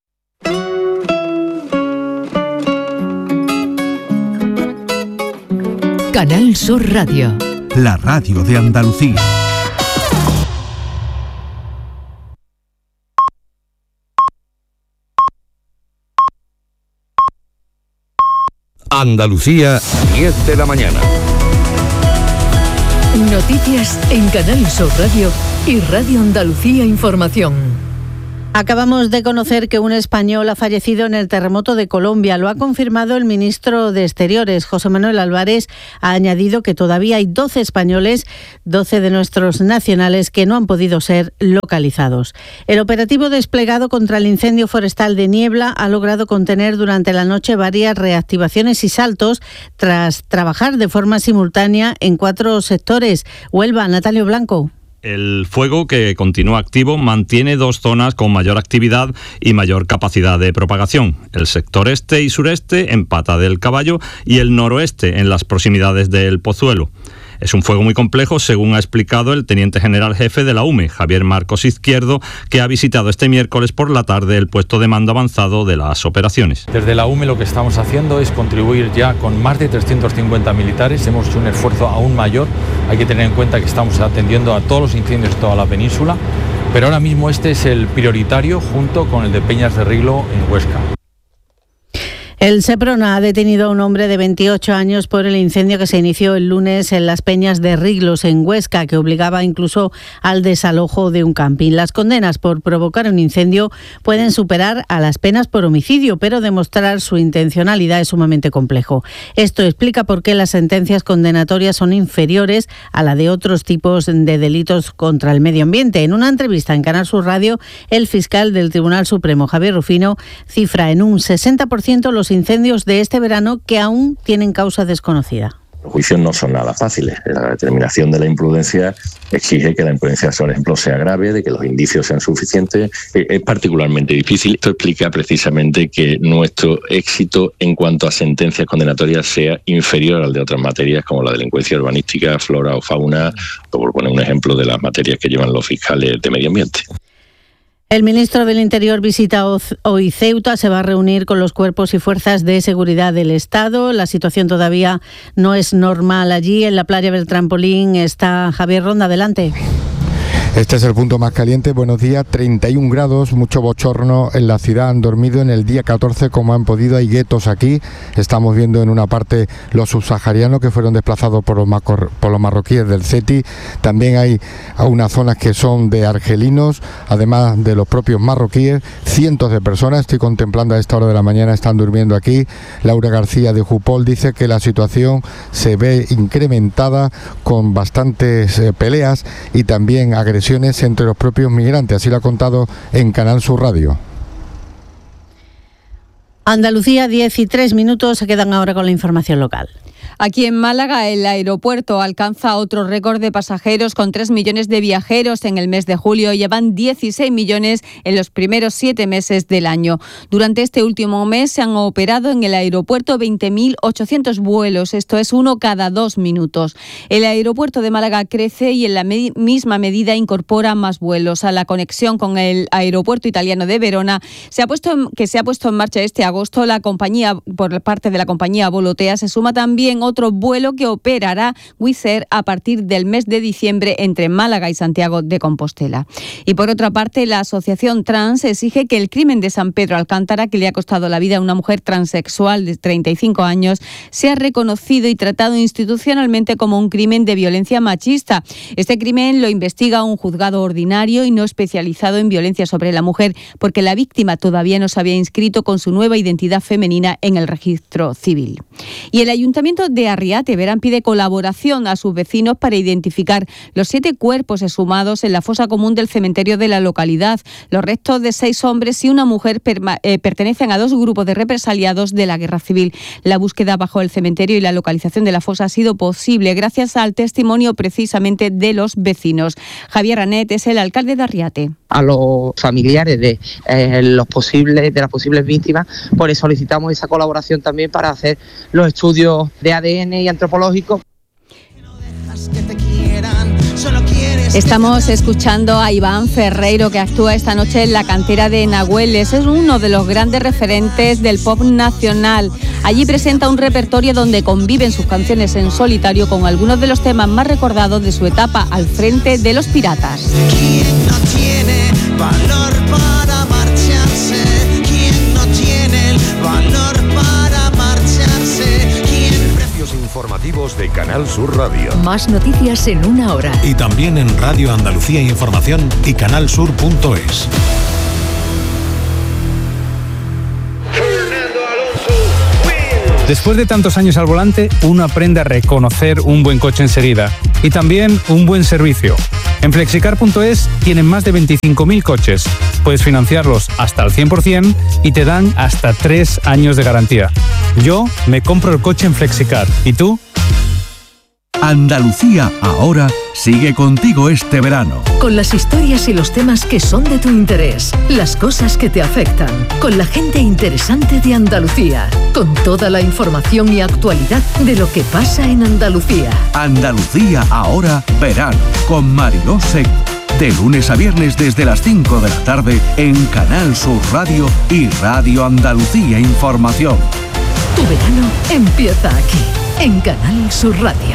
S4: Canal Sur Radio.
S8: La radio de Andalucía.
S9: Andalucía, diez de la mañana.
S4: Noticias en Canal Sur Radio y Radio Andalucía Información.
S2: Acabamos de conocer que un español ha fallecido en el terremoto de Colombia. Lo ha confirmado el ministro de Exteriores, José Manuel Álvarez. Ha añadido que todavía hay doce españoles, doce de nuestros nacionales, que no han podido ser localizados. El operativo desplegado contra el incendio forestal de Niebla ha logrado contener durante la noche varias reactivaciones y saltos tras trabajar de forma simultánea en cuatro sectores. Huelva, Natalio Blanco.
S10: El fuego, que continúa activo, mantiene dos zonas con mayor actividad y mayor capacidad de propagación: el sector este y sureste en Pata del Caballo y el noroeste en las proximidades del Pozuelo. Es un fuego muy complejo, según ha explicado el teniente general jefe de la U M E, Javier Marcos Izquierdo, que ha visitado este miércoles por la tarde el puesto de mando avanzado de las operaciones.
S11: Desde la U M E lo que estamos haciendo es contribuir ya con más de trescientos cincuenta militares. Hemos hecho un esfuerzo aún mayor. Hay que tener en cuenta que estamos atendiendo a todos los incendios de toda la península, pero ahora mismo este es el prioritario junto con el de Peñas de Riglo en Huesca.
S2: El Seprona ha detenido a un hombre de veintiocho años por el incendio que se inició el lunes en las Peñas de Riglos, en Huesca, que obligaba incluso al desalojo de un camping. Las condenas por provocar un incendio pueden superar a las penas por homicidio, pero demostrar su intencionalidad es sumamente complejo. Esto explica por qué las sentencias condenatorias son inferiores a la de otros tipos de delitos contra el medio ambiente. En una entrevista en Canal Sur Radio, el fiscal del Tribunal Supremo, Javier Rufino, cifra en un sesenta por ciento los incendios de este verano que aún tienen causa desconocida.
S12: Los juicios no son nada fáciles. La determinación de la imprudencia exige que la imprudencia, por ejemplo, sea grave, de que los indicios sean suficientes. Es particularmente difícil. Esto explica precisamente que nuestro éxito en cuanto a sentencias condenatorias sea inferior al de otras materias como la delincuencia urbanística, flora o fauna, o por poner un ejemplo de las materias que llevan los fiscales de medio ambiente.
S2: El ministro del Interior visita hoy Ceuta, se va a reunir con los cuerpos y fuerzas de seguridad del Estado. La situación todavía no es normal allí. En la playa del Trampolín está Javier Ronda, adelante.
S13: Este es el punto más caliente. Buenos días, treinta y un grados, mucho bochorno en la ciudad. Han dormido en el día catorce como han podido. Hay guetos aquí. Estamos viendo en una parte los subsaharianos que fueron desplazados por los, macor- por los marroquíes del CETI. También hay unas zonas que son de argelinos, además de los propios marroquíes. Cientos de personas, estoy contemplando a esta hora de la mañana, están durmiendo aquí. Laura García de Jupol dice que la situación se ve incrementada con bastantes eh, peleas y también agresiones entre los propios migrantes, así lo ha contado en Canal Sur Radio.
S14: Andalucía, diez y tres minutos, se quedan ahora con la información local.
S15: Aquí en Málaga, el aeropuerto alcanza otro récord de pasajeros con tres millones de viajeros en el mes de julio. Llevan dieciséis millones en los primeros siete meses del año. Durante este último mes se han operado en el aeropuerto veinte mil ochocientos vuelos, esto es uno cada dos minutos. El aeropuerto de Málaga crece y en la me- misma medida incorpora más vuelos. A la conexión con el aeropuerto italiano de Verona, se ha puesto en, que se ha puesto en marcha este agosto, la compañía, por parte de la compañía Volotea, se suma también otro vuelo que operará Wizz Air a partir del mes de diciembre entre Málaga y Santiago de Compostela. Y por otra parte, la Asociación Trans exige que el crimen de San Pedro Alcántara, que le ha costado la vida a una mujer transexual de treinta y cinco años, sea reconocido y tratado institucionalmente como un crimen de violencia machista. Este crimen lo investiga un juzgado ordinario y no especializado en violencia sobre la mujer, porque la víctima todavía no se había inscrito con su nueva identidad femenina en el registro civil. Y el Ayuntamiento de Arriate, Verán, pide colaboración a sus vecinos para identificar los siete cuerpos exhumados en la fosa común del cementerio de la localidad. Los restos de seis hombres y una mujer perma- eh, pertenecen a dos grupos de represaliados de la guerra civil. La búsqueda bajo el cementerio y la localización de la fosa ha sido posible gracias al testimonio precisamente de los vecinos. Javier Anet es el alcalde de Arriate.
S16: A los familiares de eh, los posibles de las posibles víctimas, pues les solicitamos esa colaboración también para hacer los estudios de A D N y antropológicos.
S15: Estamos escuchando a Iván Ferreiro, que actúa esta noche en la cantera de Nahueles. Es uno de los grandes referentes del pop nacional. Allí presenta un repertorio donde conviven sus canciones en solitario con algunos de los temas más recordados de su etapa al frente de Los Piratas.
S17: ¿Quién no tiene valor para marcharse? ¿Quién no tiene el valor para marcharse? ¿Quién...
S18: Precios informativos de Canal Sur Radio.
S4: Más noticias en una hora.
S18: Y también en Radio Andalucía Información y canalsur punto es.
S19: Después de tantos años al volante, uno aprende a reconocer un buen coche enseguida y también un buen servicio. En flexicar punto es tienen más de veinticinco mil coches. Puedes financiarlos hasta al cien por ciento y te dan hasta tres años de garantía. Yo me compro el coche en Flexicar. ¿Y tú?
S8: Andalucía ahora sigue contigo este verano.
S4: Con las historias y los temas que son de tu interés, las cosas que te afectan, con la gente interesante de Andalucía, con toda la información y actualidad de lo que pasa en Andalucía.
S8: Andalucía ahora verano con Mariló Seco. De lunes a viernes desde las cinco de la tarde en Canal Sur Radio y Radio Andalucía Información.
S4: Tu verano empieza aquí, en Canal Sur Radio.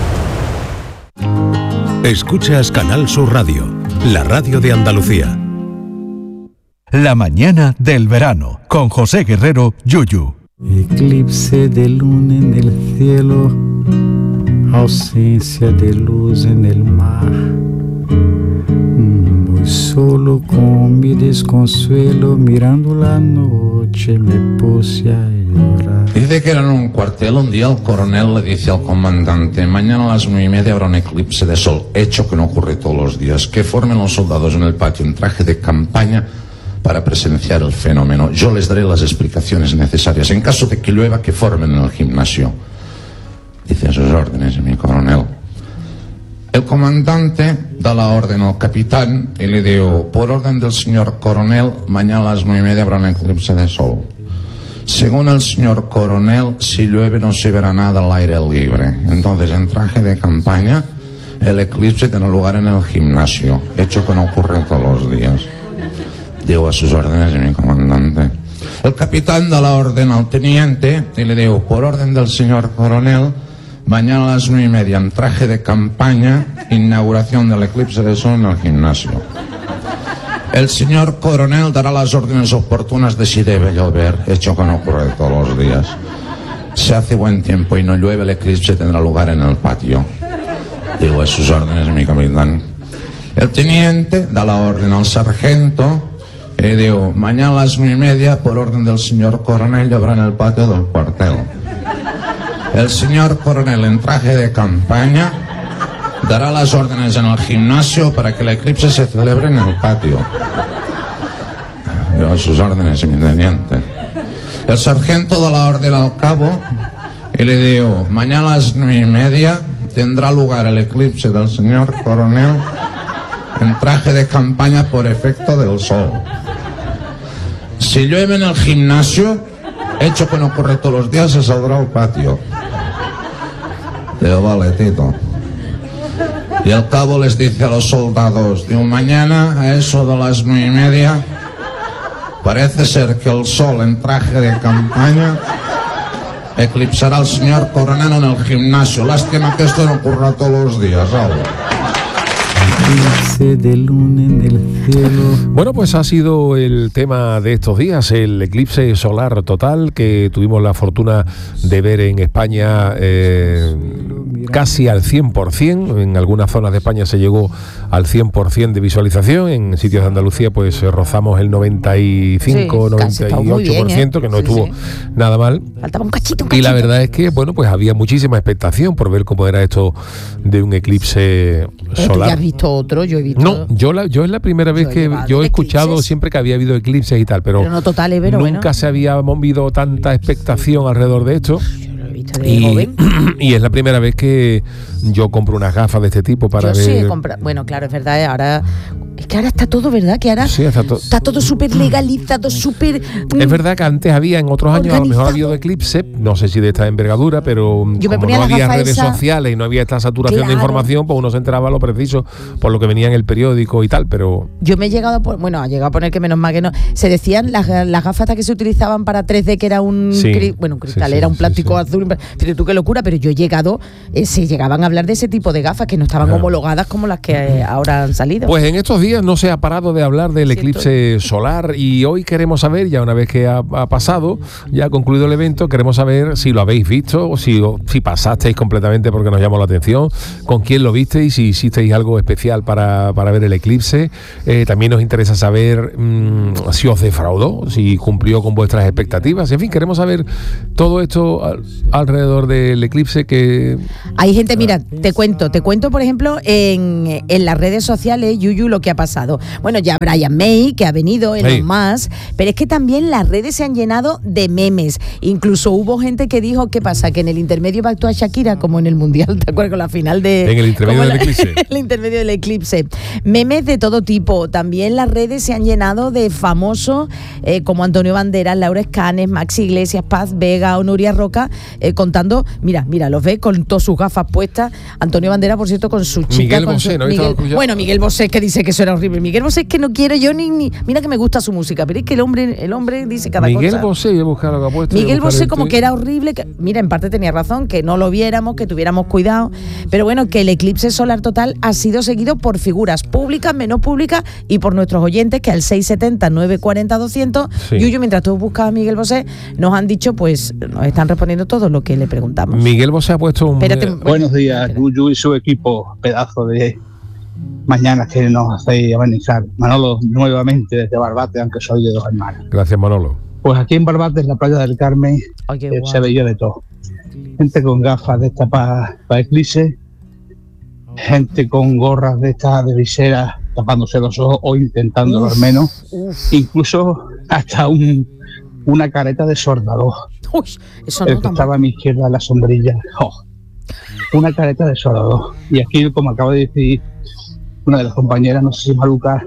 S18: Escuchas Canal Sur Radio, la radio de Andalucía.
S8: La mañana del verano, con José Guerrero Yuyu.
S20: Eclipse de luna en el cielo, ausencia de luz en el mar. Muy solo con mi desconsuelo, mirando la noche me puse a llorar.
S21: Dice que era en un cuartel, un día el coronel le dice al comandante: mañana a las nueve y media habrá un eclipse de sol, hecho que no ocurre todos los días, que formen los soldados en el patio en traje de campaña para presenciar el fenómeno. Yo les daré las explicaciones necesarias. En caso de que llueva, que formen en el gimnasio. Dice: a sus órdenes, mi coronel. El comandante da la orden al capitán y le dijo: por orden del señor coronel, mañana a las nueve y media habrá un eclipse de sol. Según el señor coronel, si llueve no se verá nada al aire libre. Entonces, en traje de campaña, el eclipse tendrá lugar en el gimnasio, hecho que no ocurre todos los días. Digo: a sus órdenes, mi comandante. El capitán da la orden al teniente y le digo: por orden del señor coronel, Mañana a las nueve y media, en traje de campaña, inauguración del eclipse de sol en el gimnasio. El señor coronel dará las órdenes oportunas de si debe llover, hecho que no ocurre todos los días. Si hace buen tiempo y no llueve, el eclipse tendrá lugar en el patio. Digo, a sus órdenes, mi capitán. El teniente da la orden al sargento y digo, mañana a las nueve y media, por orden del señor coronel, lloverá en el patio del cuartel. El señor coronel, en traje de campaña, dará las órdenes en el gimnasio para que el eclipse se celebre en el patio. Digo, a sus órdenes, mi teniente. El sargento da la orden al cabo y le digo, mañana a las nueve y media tendrá lugar el eclipse del señor coronel en traje de campaña por efecto del sol. Si llueve en el gimnasio, hecho que no ocurre todos los días, se saldrá al patio. Digo, vale, Tito. Y el cabo les dice a los soldados, digo, mañana a eso de las nueve y media, parece ser que el sol en traje de campaña eclipsará al señor coronel en el gimnasio. Lástima que esto no ocurra todos los días, ¿sabes?
S20: De luna en el cielo.
S1: Bueno, pues ha sido el tema de estos días, el eclipse solar total que tuvimos la fortuna de ver en España eh, casi al cien por ciento. En algunas zonas de España se llegó al cien por ciento de visualización. En sitios de Andalucía pues rozamos el noventa y cinco, sí, noventa y ocho por ciento, bien, ¿eh? Que no sí, estuvo sí. nada mal.
S2: Faltaba un cachito, un cachito.
S1: Y la verdad es que, bueno, pues había muchísima expectación por ver cómo era esto de un eclipse solar.
S2: ¿Tú ya has visto otro? Yo he visto...
S1: No, yo, la, yo es la primera vez yo que yo he escuchado eclipses. Siempre que había habido eclipses y tal, pero,
S2: pero no totales, pero
S1: nunca
S2: bueno.
S1: se había movido tanta expectación alrededor de esto. Y, y es la primera vez que yo compro unas gafas de este tipo para
S2: yo
S1: ver.
S2: Sí he comprado. Bueno, claro, es verdad. Ahora es que ahora está todo, ¿verdad? Que ahora
S1: sí, está, to-
S2: está todo súper legalizado, súper.
S1: Mm, es verdad que antes había, en otros años, organizado. A lo mejor ha habido eclipse, no sé si de esta envergadura, pero
S2: yo
S1: como no había redes esa... sociales y no había esta saturación claro. de información, pues uno se enteraba lo preciso por lo que venía en el periódico y tal, pero.
S2: Yo me he llegado a poner, bueno, ha llegado a poner que menos mal que no. Se decían las, las gafas que se utilizaban para tres D, que era un
S1: sí.
S2: cri, bueno, un cristal,
S1: sí, sí,
S2: era un plástico
S1: sí, sí.
S2: azul. Pero tú qué locura, pero yo he llegado, eh, se llegaban a hablar de ese tipo de gafas que no estaban claro. homologadas como las que eh, ahora han salido.
S1: Pues en estos días no se ha parado de hablar del Siento. eclipse solar y hoy queremos saber, ya una vez que ha, ha pasado, ya ha concluido el evento, queremos saber si lo habéis visto, o si, o, si pasasteis completamente porque nos llamó la atención, con quién lo visteis, si hicisteis algo especial para, para ver el eclipse. Eh, también nos interesa saber mmm, si os defraudó, si cumplió con vuestras expectativas. En fin, queremos saber todo esto al, alrededor del eclipse que...
S2: Hay gente, mira, te cuento, te cuento por ejemplo en, en las redes sociales, Yuyu, lo que ha pasado. Bueno, ya Brian May, que ha venido, Elon hey. Musk, pero es que también las redes se han llenado de memes. Incluso hubo gente que dijo, ¿qué pasa? Que en el intermedio va a actuar Shakira, como en el Mundial, ¿te acuerdas? Con la final de...
S1: En el intermedio del
S2: la,
S1: eclipse.
S2: el intermedio del eclipse. Memes de todo tipo. También las redes se han llenado de famosos eh, como Antonio Banderas, Laura Escanes, Maxi Iglesias, Paz Vega o Nuria Roca, eh, contando, mira, mira, los ve con todas sus gafas puestas. Antonio Banderas, por cierto, con su chica.
S1: Miguel
S2: con
S1: Bosé,
S2: su,
S1: ¿no?
S2: Miguel, bueno, Miguel Bosé, que dice que eso era horrible. Miguel Bosé es que no quiero yo ni, ni... Mira que me gusta su música, pero es que el hombre el hombre dice cada
S1: Miguel
S2: cosa.
S1: Miguel Bosé, voy a buscar lo que ha puesto.
S2: Miguel Bosé como que era horrible. Que, mira, en parte tenía razón, que no lo viéramos, que tuviéramos cuidado. Pero bueno, que el eclipse solar total ha sido seguido por figuras públicas, menos públicas, y por nuestros oyentes, que al seis setenta, nueve cuarenta, doscientos, sí. Yuyu, mientras tú buscabas a Miguel Bosé, nos han dicho, pues, nos están respondiendo todo lo que le preguntamos.
S1: Miguel Bosé ha puesto un...
S3: Espérate, bueno, buenos días, Yuyu y su equipo, pedazo de mañanas que nos hacéis amenizar. Manolo, nuevamente desde Barbate, aunque soy de Dos Hermanas.
S1: Gracias, Manolo.
S3: Pues aquí en Barbate, en la playa del Carmen, Ay, eh, se veía de todo. Gente con gafas de estas para pa eclipse, gente con gorras de estas de visera tapándose los ojos o intentándolo uf, al menos, uf. Incluso hasta un, una careta de soldador.
S2: Uy, eso
S3: el
S2: no
S3: que estaba a mi izquierda en la sombrilla. Oh, una careta de soldador. Y aquí, como acaba de decir una de las compañeras, no sé si Maruca,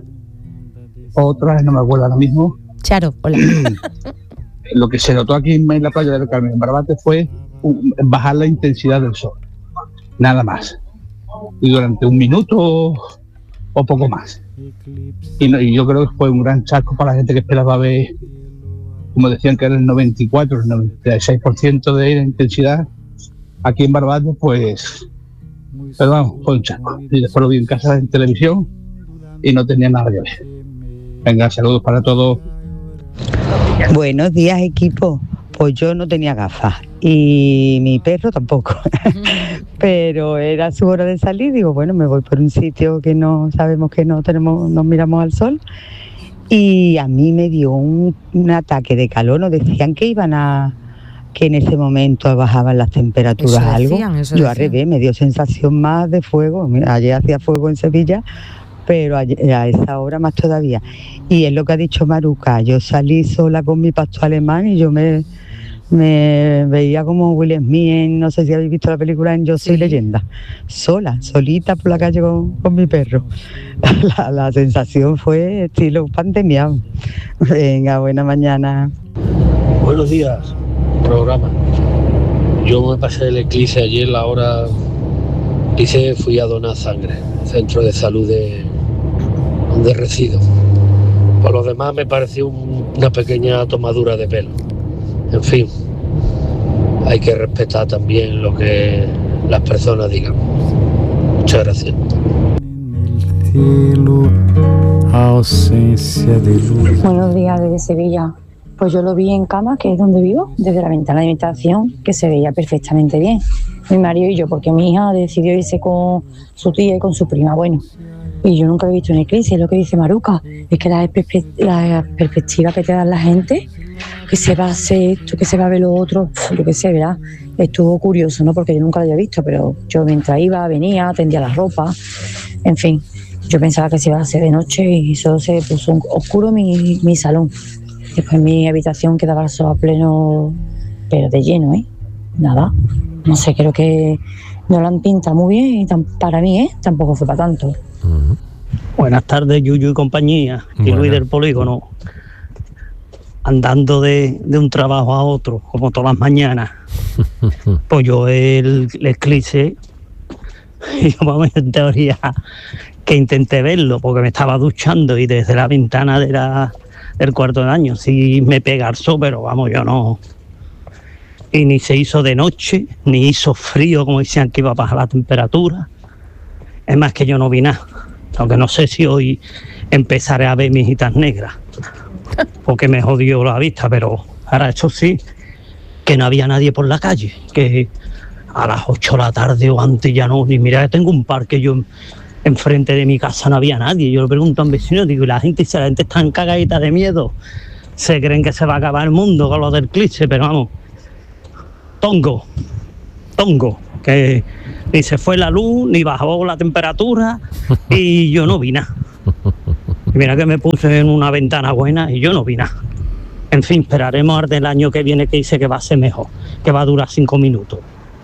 S3: otra, no me acuerdo ahora mismo.
S2: Charo, hola.
S3: Lo que se notó aquí en la playa del Carmen, en Barbate, fue un, bajar la intensidad del sol. Nada más. Y durante un minuto o poco más. Y, no, y yo creo que fue un gran chasco para la gente que esperaba ver, como decían que era el noventa y cuatro, el noventa y seis por ciento de la intensidad, aquí en Barbate, pues, perdón, fue un chasco. Y después lo vi en casa en televisión y no tenía nada que ver. Venga, saludos para todos.
S5: Buenos días, equipo. Pues yo no tenía gafas y mi perro tampoco, pero era su hora de salir. Digo, bueno, me voy por un sitio que no sabemos que no tenemos, nos miramos al sol, y a mí me dio un, un ataque de calor. Nos decían que iban a que en ese momento bajaban las temperaturas, eso decían, algo. Eso yo al revés, me dio sensación más de fuego. Ayer hacía fuego en Sevilla, pero a esa hora más todavía. Y es lo que ha dicho Maruca, yo salí sola con mi pastor alemán y yo me, me veía como Will Smith en, no sé si habéis visto la película en Yo soy sí. leyenda, sola, solita por la calle con, con mi perro. La, la sensación fue estilo pandemia. Venga, buena mañana.
S22: Buenos días, programa. Yo me pasé el eclipse ayer, la hora hice, fui a donar sangre, centro de salud de donde resido. Por lo demás me pareció un, una pequeña tomadura de pelo. En fin, hay que respetar también lo que las personas digan. Muchas gracias.
S23: Buenos días desde Sevilla. Pues yo lo vi en cama, que es donde vivo, desde la ventana de mi habitación, que se veía perfectamente bien. Mi marido y yo, porque mi hija decidió irse con su tía y con su prima. Bueno, y yo nunca he visto un eclipse, es lo que dice Maruca, es que la, perspe la perspectiva que te da la gente, que se va a hacer esto, que se va a ver lo otro, lo que sé, ¿verdad? Estuvo curioso, ¿no? Porque yo nunca lo había visto, pero yo mientras iba, venía, tendía la ropa, en fin, yo pensaba que se iba a hacer de noche y solo se puso oscuro mi, mi salón. Después mi habitación quedaba el sol a pleno, pero de lleno, ¿eh? Nada, no sé, creo que no lo han pintado muy bien y tan, para mí, ¿eh? Tampoco fue para tanto.
S22: Uh-huh. Buenas tardes, Yuyu y compañía, y bueno. Luis del Polígono, andando de, de un trabajo a otro, como todas las mañanas. Pues yo el, el eclipse, yo vamos, en teoría que intenté verlo, porque me estaba duchando y desde la ventana de la, del cuarto de baño sí me pega el sol, pero vamos, yo no. Y ni se hizo de noche, ni hizo frío, como decían que iba a bajar la temperatura. Es más que yo no vi nada, aunque no sé si hoy empezaré a ver mijitas negras, porque me jodió la vista, pero ahora eso sí, que no había nadie por la calle, que a las ocho de la tarde o antes ya no, ni mira, tengo un parque, yo enfrente de mi casa no había nadie. Yo le pregunto a un vecino, digo, y la gente, si la gente está cagadita de miedo, se creen que se va a acabar el mundo con lo del eclipse, pero vamos, tongo, tongo, que ni se fue la luz, ni bajó la temperatura, y yo no vi nada. Y mira que me puse en una ventana buena y yo no vi nada. En fin, esperaremos al del año que viene, que dice que va a ser mejor, que va a durar cinco minutos.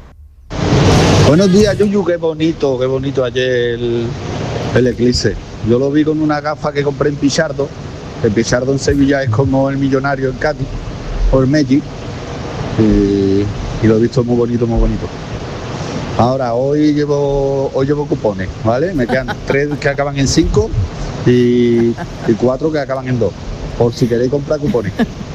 S24: Buenos días, Yuyu, qué bonito, qué bonito ayer el, el eclipse. Yo lo vi con una gafa que compré en Pichardo. El Pichardo en Sevilla es como el Millonario en Cádiz, o el Magic. Y, y lo he visto muy bonito, muy bonito. Ahora, hoy llevo hoy llevo cupones, ¿vale? Me quedan tres que acaban en cinco y, y cuatro que acaban en dos. Por si queréis comprar cupones.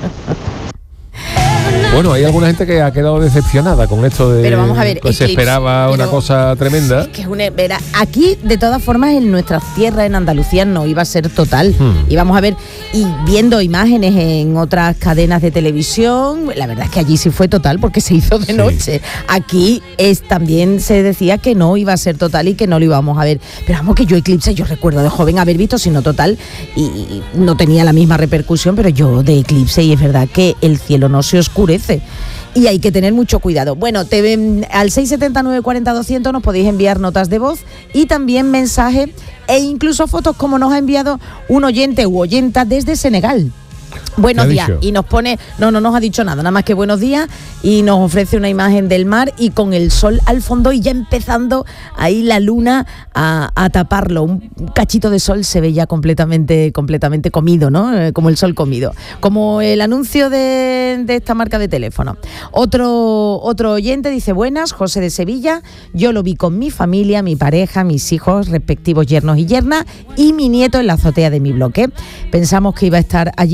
S1: Bueno, hay alguna gente que ha quedado decepcionada con esto de
S2: pero vamos a ver,
S1: que se
S2: eclipse,
S1: esperaba una cosa tremenda.
S2: Es que es una, verá, aquí, de todas formas, en nuestra tierra, en Andalucía, no iba a ser total. Hmm. Y vamos a ver, y viendo imágenes en otras cadenas de televisión, la verdad es que allí sí fue total porque se hizo de sí. noche. Aquí es también se decía que no iba a ser total y que no lo íbamos a ver. Pero vamos, que yo eclipse, yo recuerdo de joven haber visto, si no total, y, y no tenía la misma repercusión, pero yo de eclipse, y es verdad que el cielo no se oscurece. Y hay que tener mucho cuidado. Bueno, te ven, al seis setenta, nueve cuarenta, doscientos nos podéis enviar notas de voz y también mensajes e incluso fotos, como nos ha enviado un oyente u oyenta desde Senegal. Buenos días. Dicho? Y nos pone, no, no nos ha dicho nada, nada más que buenos días, y nos ofrece una imagen del mar y con el sol al fondo y ya empezando ahí la luna a, a taparlo. Un cachito de sol se ve ya completamente, completamente comido, ¿no? Eh, como el sol comido. Como el anuncio de, de esta marca de teléfono. Otro, otro oyente dice, buenas, José de Sevilla, yo lo vi con mi familia, mi pareja, mis hijos, respectivos yernos y yernas, y mi nieto en la azotea de mi bloque. Pensamos que iba a estar allí todo el mundo,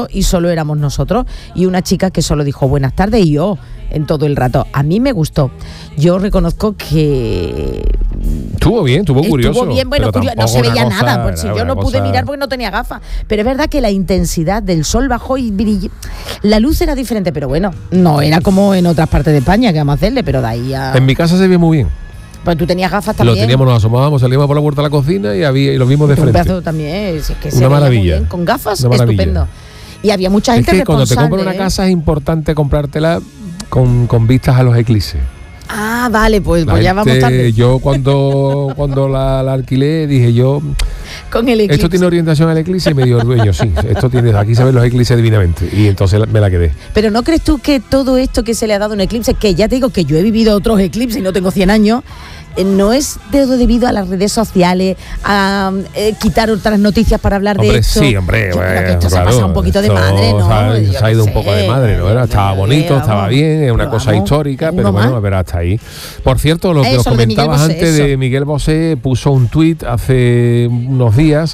S2: mundo y solo éramos nosotros, y una chica que solo dijo buenas tardes y yo en todo el rato. A mí me gustó. Yo reconozco que
S1: estuvo bien, estuvo curioso.
S2: Estuvo bien, bueno, curioso, no se veía cosa, nada, por si yo no pude cosa... mirar porque no tenía gafas. Pero es verdad que la intensidad del sol bajó y brilló. La luz era diferente, pero bueno, no era como en otras partes de España, que vamos a hacerle, pero de ahí a...
S1: En mi casa se ve muy bien.
S2: Pues tú tenías gafas también.
S1: Lo teníamos, nos asomábamos, salíamos por la puerta de la cocina y había y lo vimos de frente.
S2: Un pedazo también, es que
S1: una maravilla.
S2: Bien, con gafas, estupendo. Y había mucha gente responsable.
S1: Es que cuando te compras una casa es importante comprártela con, con vistas a los eclipses.
S2: Ah, vale, pues, pues ya vamos tarde.
S1: Yo cuando, cuando la, la alquilé dije yo...
S2: Con el eclipse.
S1: Esto tiene orientación al eclipse y me dio el dueño, sí, esto tiene, aquí se ven los eclipses divinamente. Y entonces me la quedé.
S2: Pero ¿no crees tú que todo esto que se le ha dado un eclipse, que ya te digo que yo he vivido otros eclipses y no tengo cien años, no es debido a las redes sociales, a eh, quitar otras noticias para hablar
S1: hombre,
S2: de esto?
S1: Sí, hombre,
S2: yo
S1: bueno,
S2: creo que esto
S1: claro,
S2: se ha pasado un poquito de madre, ¿no?
S1: Se ha, se ha ido
S2: sé,
S1: un poco de madre, ¿no? Era, estaba bonito,
S2: vamos,
S1: estaba bien, es una cosa
S2: vamos,
S1: histórica, pero bueno, a ver, hasta ahí. Por cierto, lo que os comentabas
S2: Bosé,
S1: antes
S2: eso.
S1: de Miguel Bosé, puso un tuit hace unos días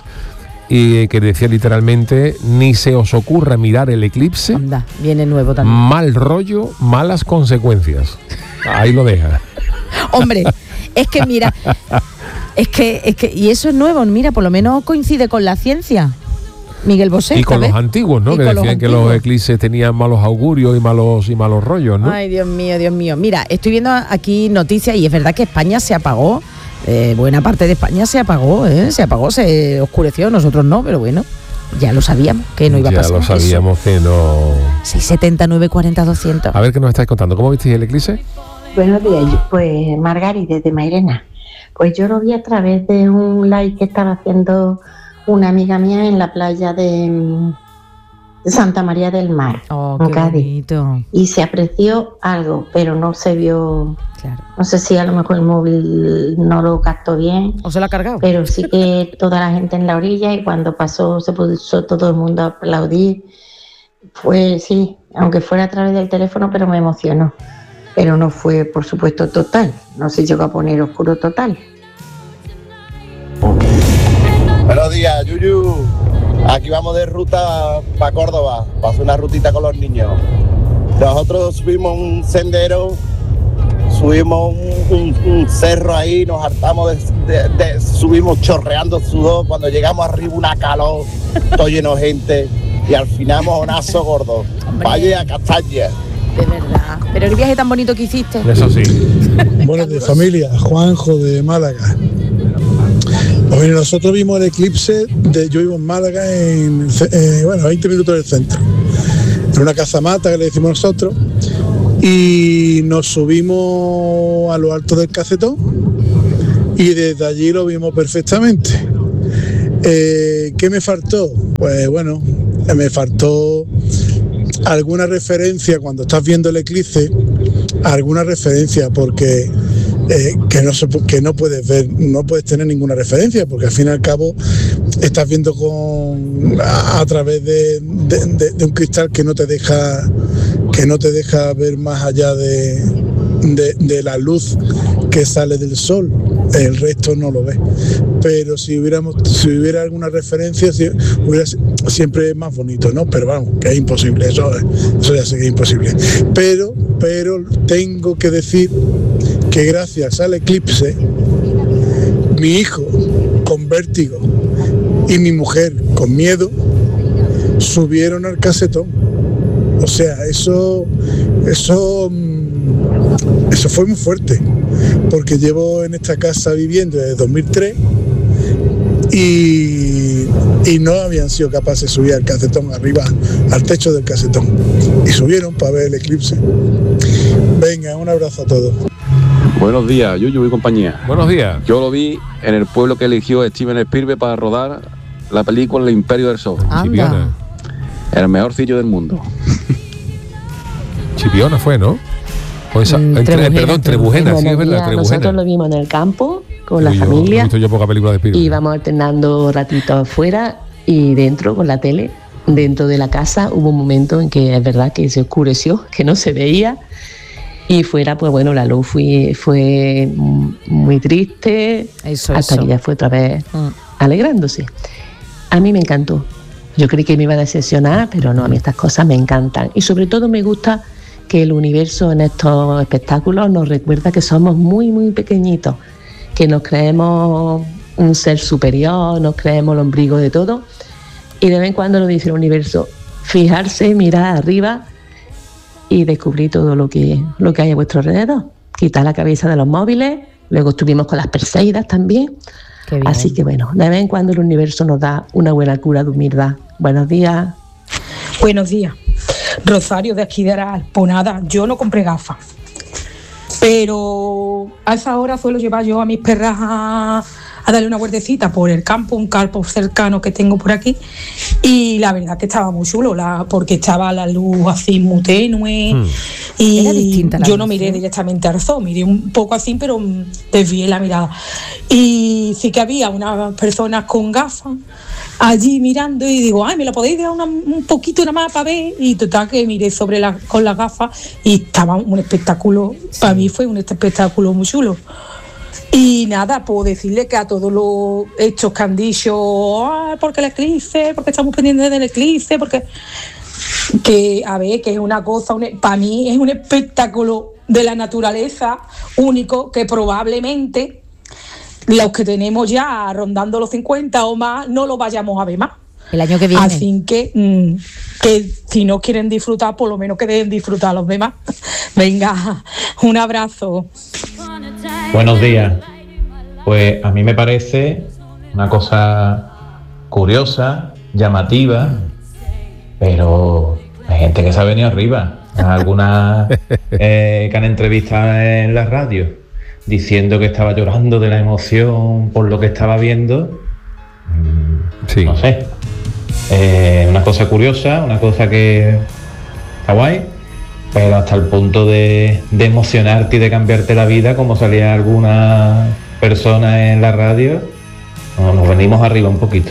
S1: y que decía literalmente: ni se os ocurra mirar el eclipse.
S2: Anda, viene nuevo también.
S1: Mal rollo, malas consecuencias. Ahí lo deja.
S2: Hombre, es que mira, es que, es que, y eso es nuevo, mira, por lo menos coincide con la ciencia. Miguel Bosé.
S1: Y con los antiguos, ¿no?
S2: Y
S1: que decían
S2: los
S1: que los eclipses tenían malos augurios y malos y malos rollos, ¿no?
S2: Ay, Dios mío, Dios mío. Mira, estoy viendo aquí noticias y es verdad que España se apagó. Eh, buena parte de España se apagó, ¿eh? Se apagó, se oscureció, nosotros no, pero bueno, ya lo sabíamos que no iba
S1: ya
S2: a pasar.
S1: Ya lo sabíamos
S2: eso.
S1: que no.
S2: seis setenta, nueve cuarenta, doscientos.
S1: A ver qué nos estáis contando. ¿Cómo visteis el eclipse?
S6: Buenos días, pues Margarita de Mairena. Pues yo lo vi a través de un live que estaba haciendo una amiga mía en la playa de, de Santa María del Mar,
S2: oh,
S6: en
S2: qué
S6: Cádiz.
S2: Bonito.
S6: Y se apreció algo, pero no se vio.
S2: Claro.
S6: No sé si a lo mejor el móvil no lo captó bien.
S2: ¿O se lo ha cargado?
S6: Pero sí que toda la gente en la orilla, y cuando pasó se puso todo el mundo a aplaudir. Fue, sí, aunque fuera a través del teléfono, pero me emocionó. Pero no fue, por supuesto, total. No se llegó a poner oscuro total.
S24: Buenos días, Yuyu. Aquí vamos de ruta para Córdoba, para hacer una rutita con los niños. Nosotros subimos un sendero, subimos un, un, un cerro ahí, nos hartamos de, de, de, subimos chorreando sudor. Cuando llegamos arriba una calor, todo lleno de gente, y al final mojonazo gordo. Vaya a Castaña.
S2: De verdad. Pero el viaje tan bonito que hiciste.
S1: Eso sí.
S7: Buenos días, familia. Juanjo de Málaga. Pues mira, nosotros vimos el eclipse, de, yo vivo en Málaga, en eh, bueno, veinte minutos del centro, en una casamata que le decimos nosotros, y nos subimos a lo alto del Cacetón y desde allí lo vimos perfectamente. Eh, ¿Qué me faltó? Pues bueno, me faltó alguna referencia cuando estás viendo el eclipse, alguna referencia, porque eh, que, no se, que no puedes ver, no puedes tener ninguna referencia, porque al fin y al cabo estás viendo con a, a través de, de, de, de un cristal que no te deja que no te deja ver más allá de, de, de la luz que sale del sol. El resto no lo ves. Pero si hubiéramos, si hubiera alguna referencia, si, hubiera, siempre es más bonito, ¿no? Pero vamos, que es imposible, eso, eso ya sé que es imposible. Pero, pero tengo que decir que gracias al eclipse, mi hijo con vértigo y mi mujer con miedo subieron al Cacetón. O sea, eso, eso, eso fue muy fuerte, porque llevo en esta casa viviendo desde dos mil tres y, y no habían sido capaces de subir al Cacetón, arriba, al techo del Cacetón, y subieron para ver el eclipse. Venga, un abrazo a todos.
S9: Buenos días, Yuyu y compañía.
S1: Buenos días.
S9: Yo lo vi en el pueblo que eligió Steven Spielberg para rodar la película El Imperio del Sol.
S2: Anda.
S9: El mejor sitio del mundo.
S1: Chipiona fue, ¿no? O esa,
S2: Mm,
S1: entre,
S2: Trebujena,
S1: perdón, Trebujena, sí, es verdad, Trebujena.
S10: Nosotros lo vimos en el campo con la
S1: Yo-
S10: familia
S1: He visto yo poca película de Spielberg.
S10: y íbamos alternando ratitos afuera y dentro con la tele. Dentro de la casa hubo un momento en que es verdad que se oscureció, que no se veía, y fuera, pues bueno, la luz fue, fue muy triste,
S2: Eso,
S10: hasta
S2: eso.
S10: que ya fue otra vez
S2: Mm.
S10: alegrándose. A mí me encantó. Yo creí que me iba a decepcionar, pero no, a mí estas cosas me encantan. Y sobre todo me gusta que el universo en estos espectáculos nos recuerda que somos muy, muy pequeñitos, que nos creemos un ser superior, nos creemos el ombligo de todo. Y de vez en cuando nos dice el universo, fijarse, mirar arriba y descubrir todo lo que, lo que hay a vuestro alrededor. Quitar la cabeza de los móviles, luego estuvimos con las Perseidas también. Así que bueno, de vez en cuando el universo nos da una buena cura de humildad. Buenos días.
S11: Buenos días. Rosario de aquí de Aral. Pues nada, yo no compré gafas, pero a esa hora suelo llevar yo a mis perras a, a darle una vueltecita por el campo, un campo cercano que tengo por aquí, y la verdad que estaba muy chulo, la, porque estaba la luz así muy tenue, hmm. y
S2: Era distinta la
S11: yo no
S2: luz,
S11: miré
S2: ¿eh?
S11: directamente al zoo, miré un poco así, pero desvié la mirada, y sí que había unas personas con gafas allí mirando, y digo, ay, me la podéis dar una, un poquito nada más para ver, y total que miré sobre la, con las gafas y estaba un espectáculo, sí. Para mí fue un espectáculo muy chulo. Y nada, puedo decirle que a todos los hechos que han dicho, ah, porque el eclipse, porque estamos pendientes del eclipse, porque que a ver, que es una cosa, un, para mí es un espectáculo de la naturaleza único que probablemente los que tenemos ya rondando los cincuenta o más no lo vayamos a ver más.
S2: El año que viene.
S11: Así que, mmm, que si no quieren disfrutar, por lo menos que deben disfrutar los demás. Venga, un abrazo.
S12: Buenos días. Pues a mí me parece una cosa curiosa, llamativa, pero hay gente que se ha venido arriba. Algunas eh, que han entrevistado en la radio diciendo que estaba llorando de la emoción por lo que estaba viendo. Sí. No sé. Eh, una cosa curiosa, una cosa que está guay, pero hasta el punto de, de emocionarte y de cambiarte la vida, como salía algunas personas en la radio, nos, nos venimos arriba un poquito.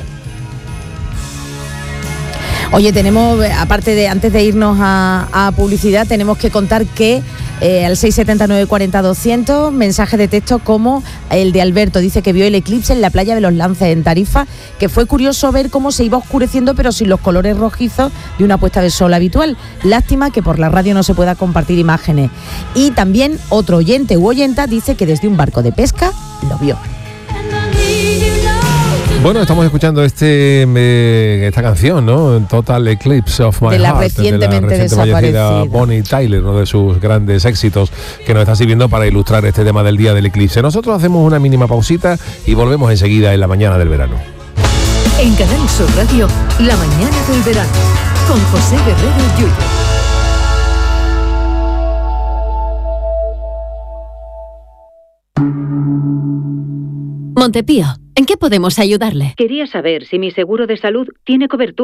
S2: Oye, tenemos, aparte de, antes de irnos a, a publicidad, tenemos que contar que eh, al seis siete nueve cuatro cero doscientos, mensaje de texto como el de Alberto, dice que vio el eclipse en la playa de los Lances en Tarifa, que fue curioso ver cómo se iba oscureciendo pero sin los colores rojizos de una puesta de sol habitual. Lástima que por la radio no se pueda compartir imágenes. Y también otro oyente u oyenta dice que desde un barco de pesca lo vio.
S1: Bueno, estamos escuchando este eh, esta canción, ¿no? Total Eclipse of My
S2: de la
S1: Heart,
S2: recientemente
S1: de la reciente fallecida Bonnie Tyler, uno de sus grandes éxitos que nos está sirviendo para ilustrar este tema del día del eclipse. Nosotros hacemos una mínima pausita y volvemos enseguida en la mañana del verano.
S4: En Canal Sur Radio, la mañana del verano, con José Guerrero Yuyu.
S13: Montepío, ¿en qué podemos ayudarle?
S14: Quería saber si mi seguro de salud tiene cobertura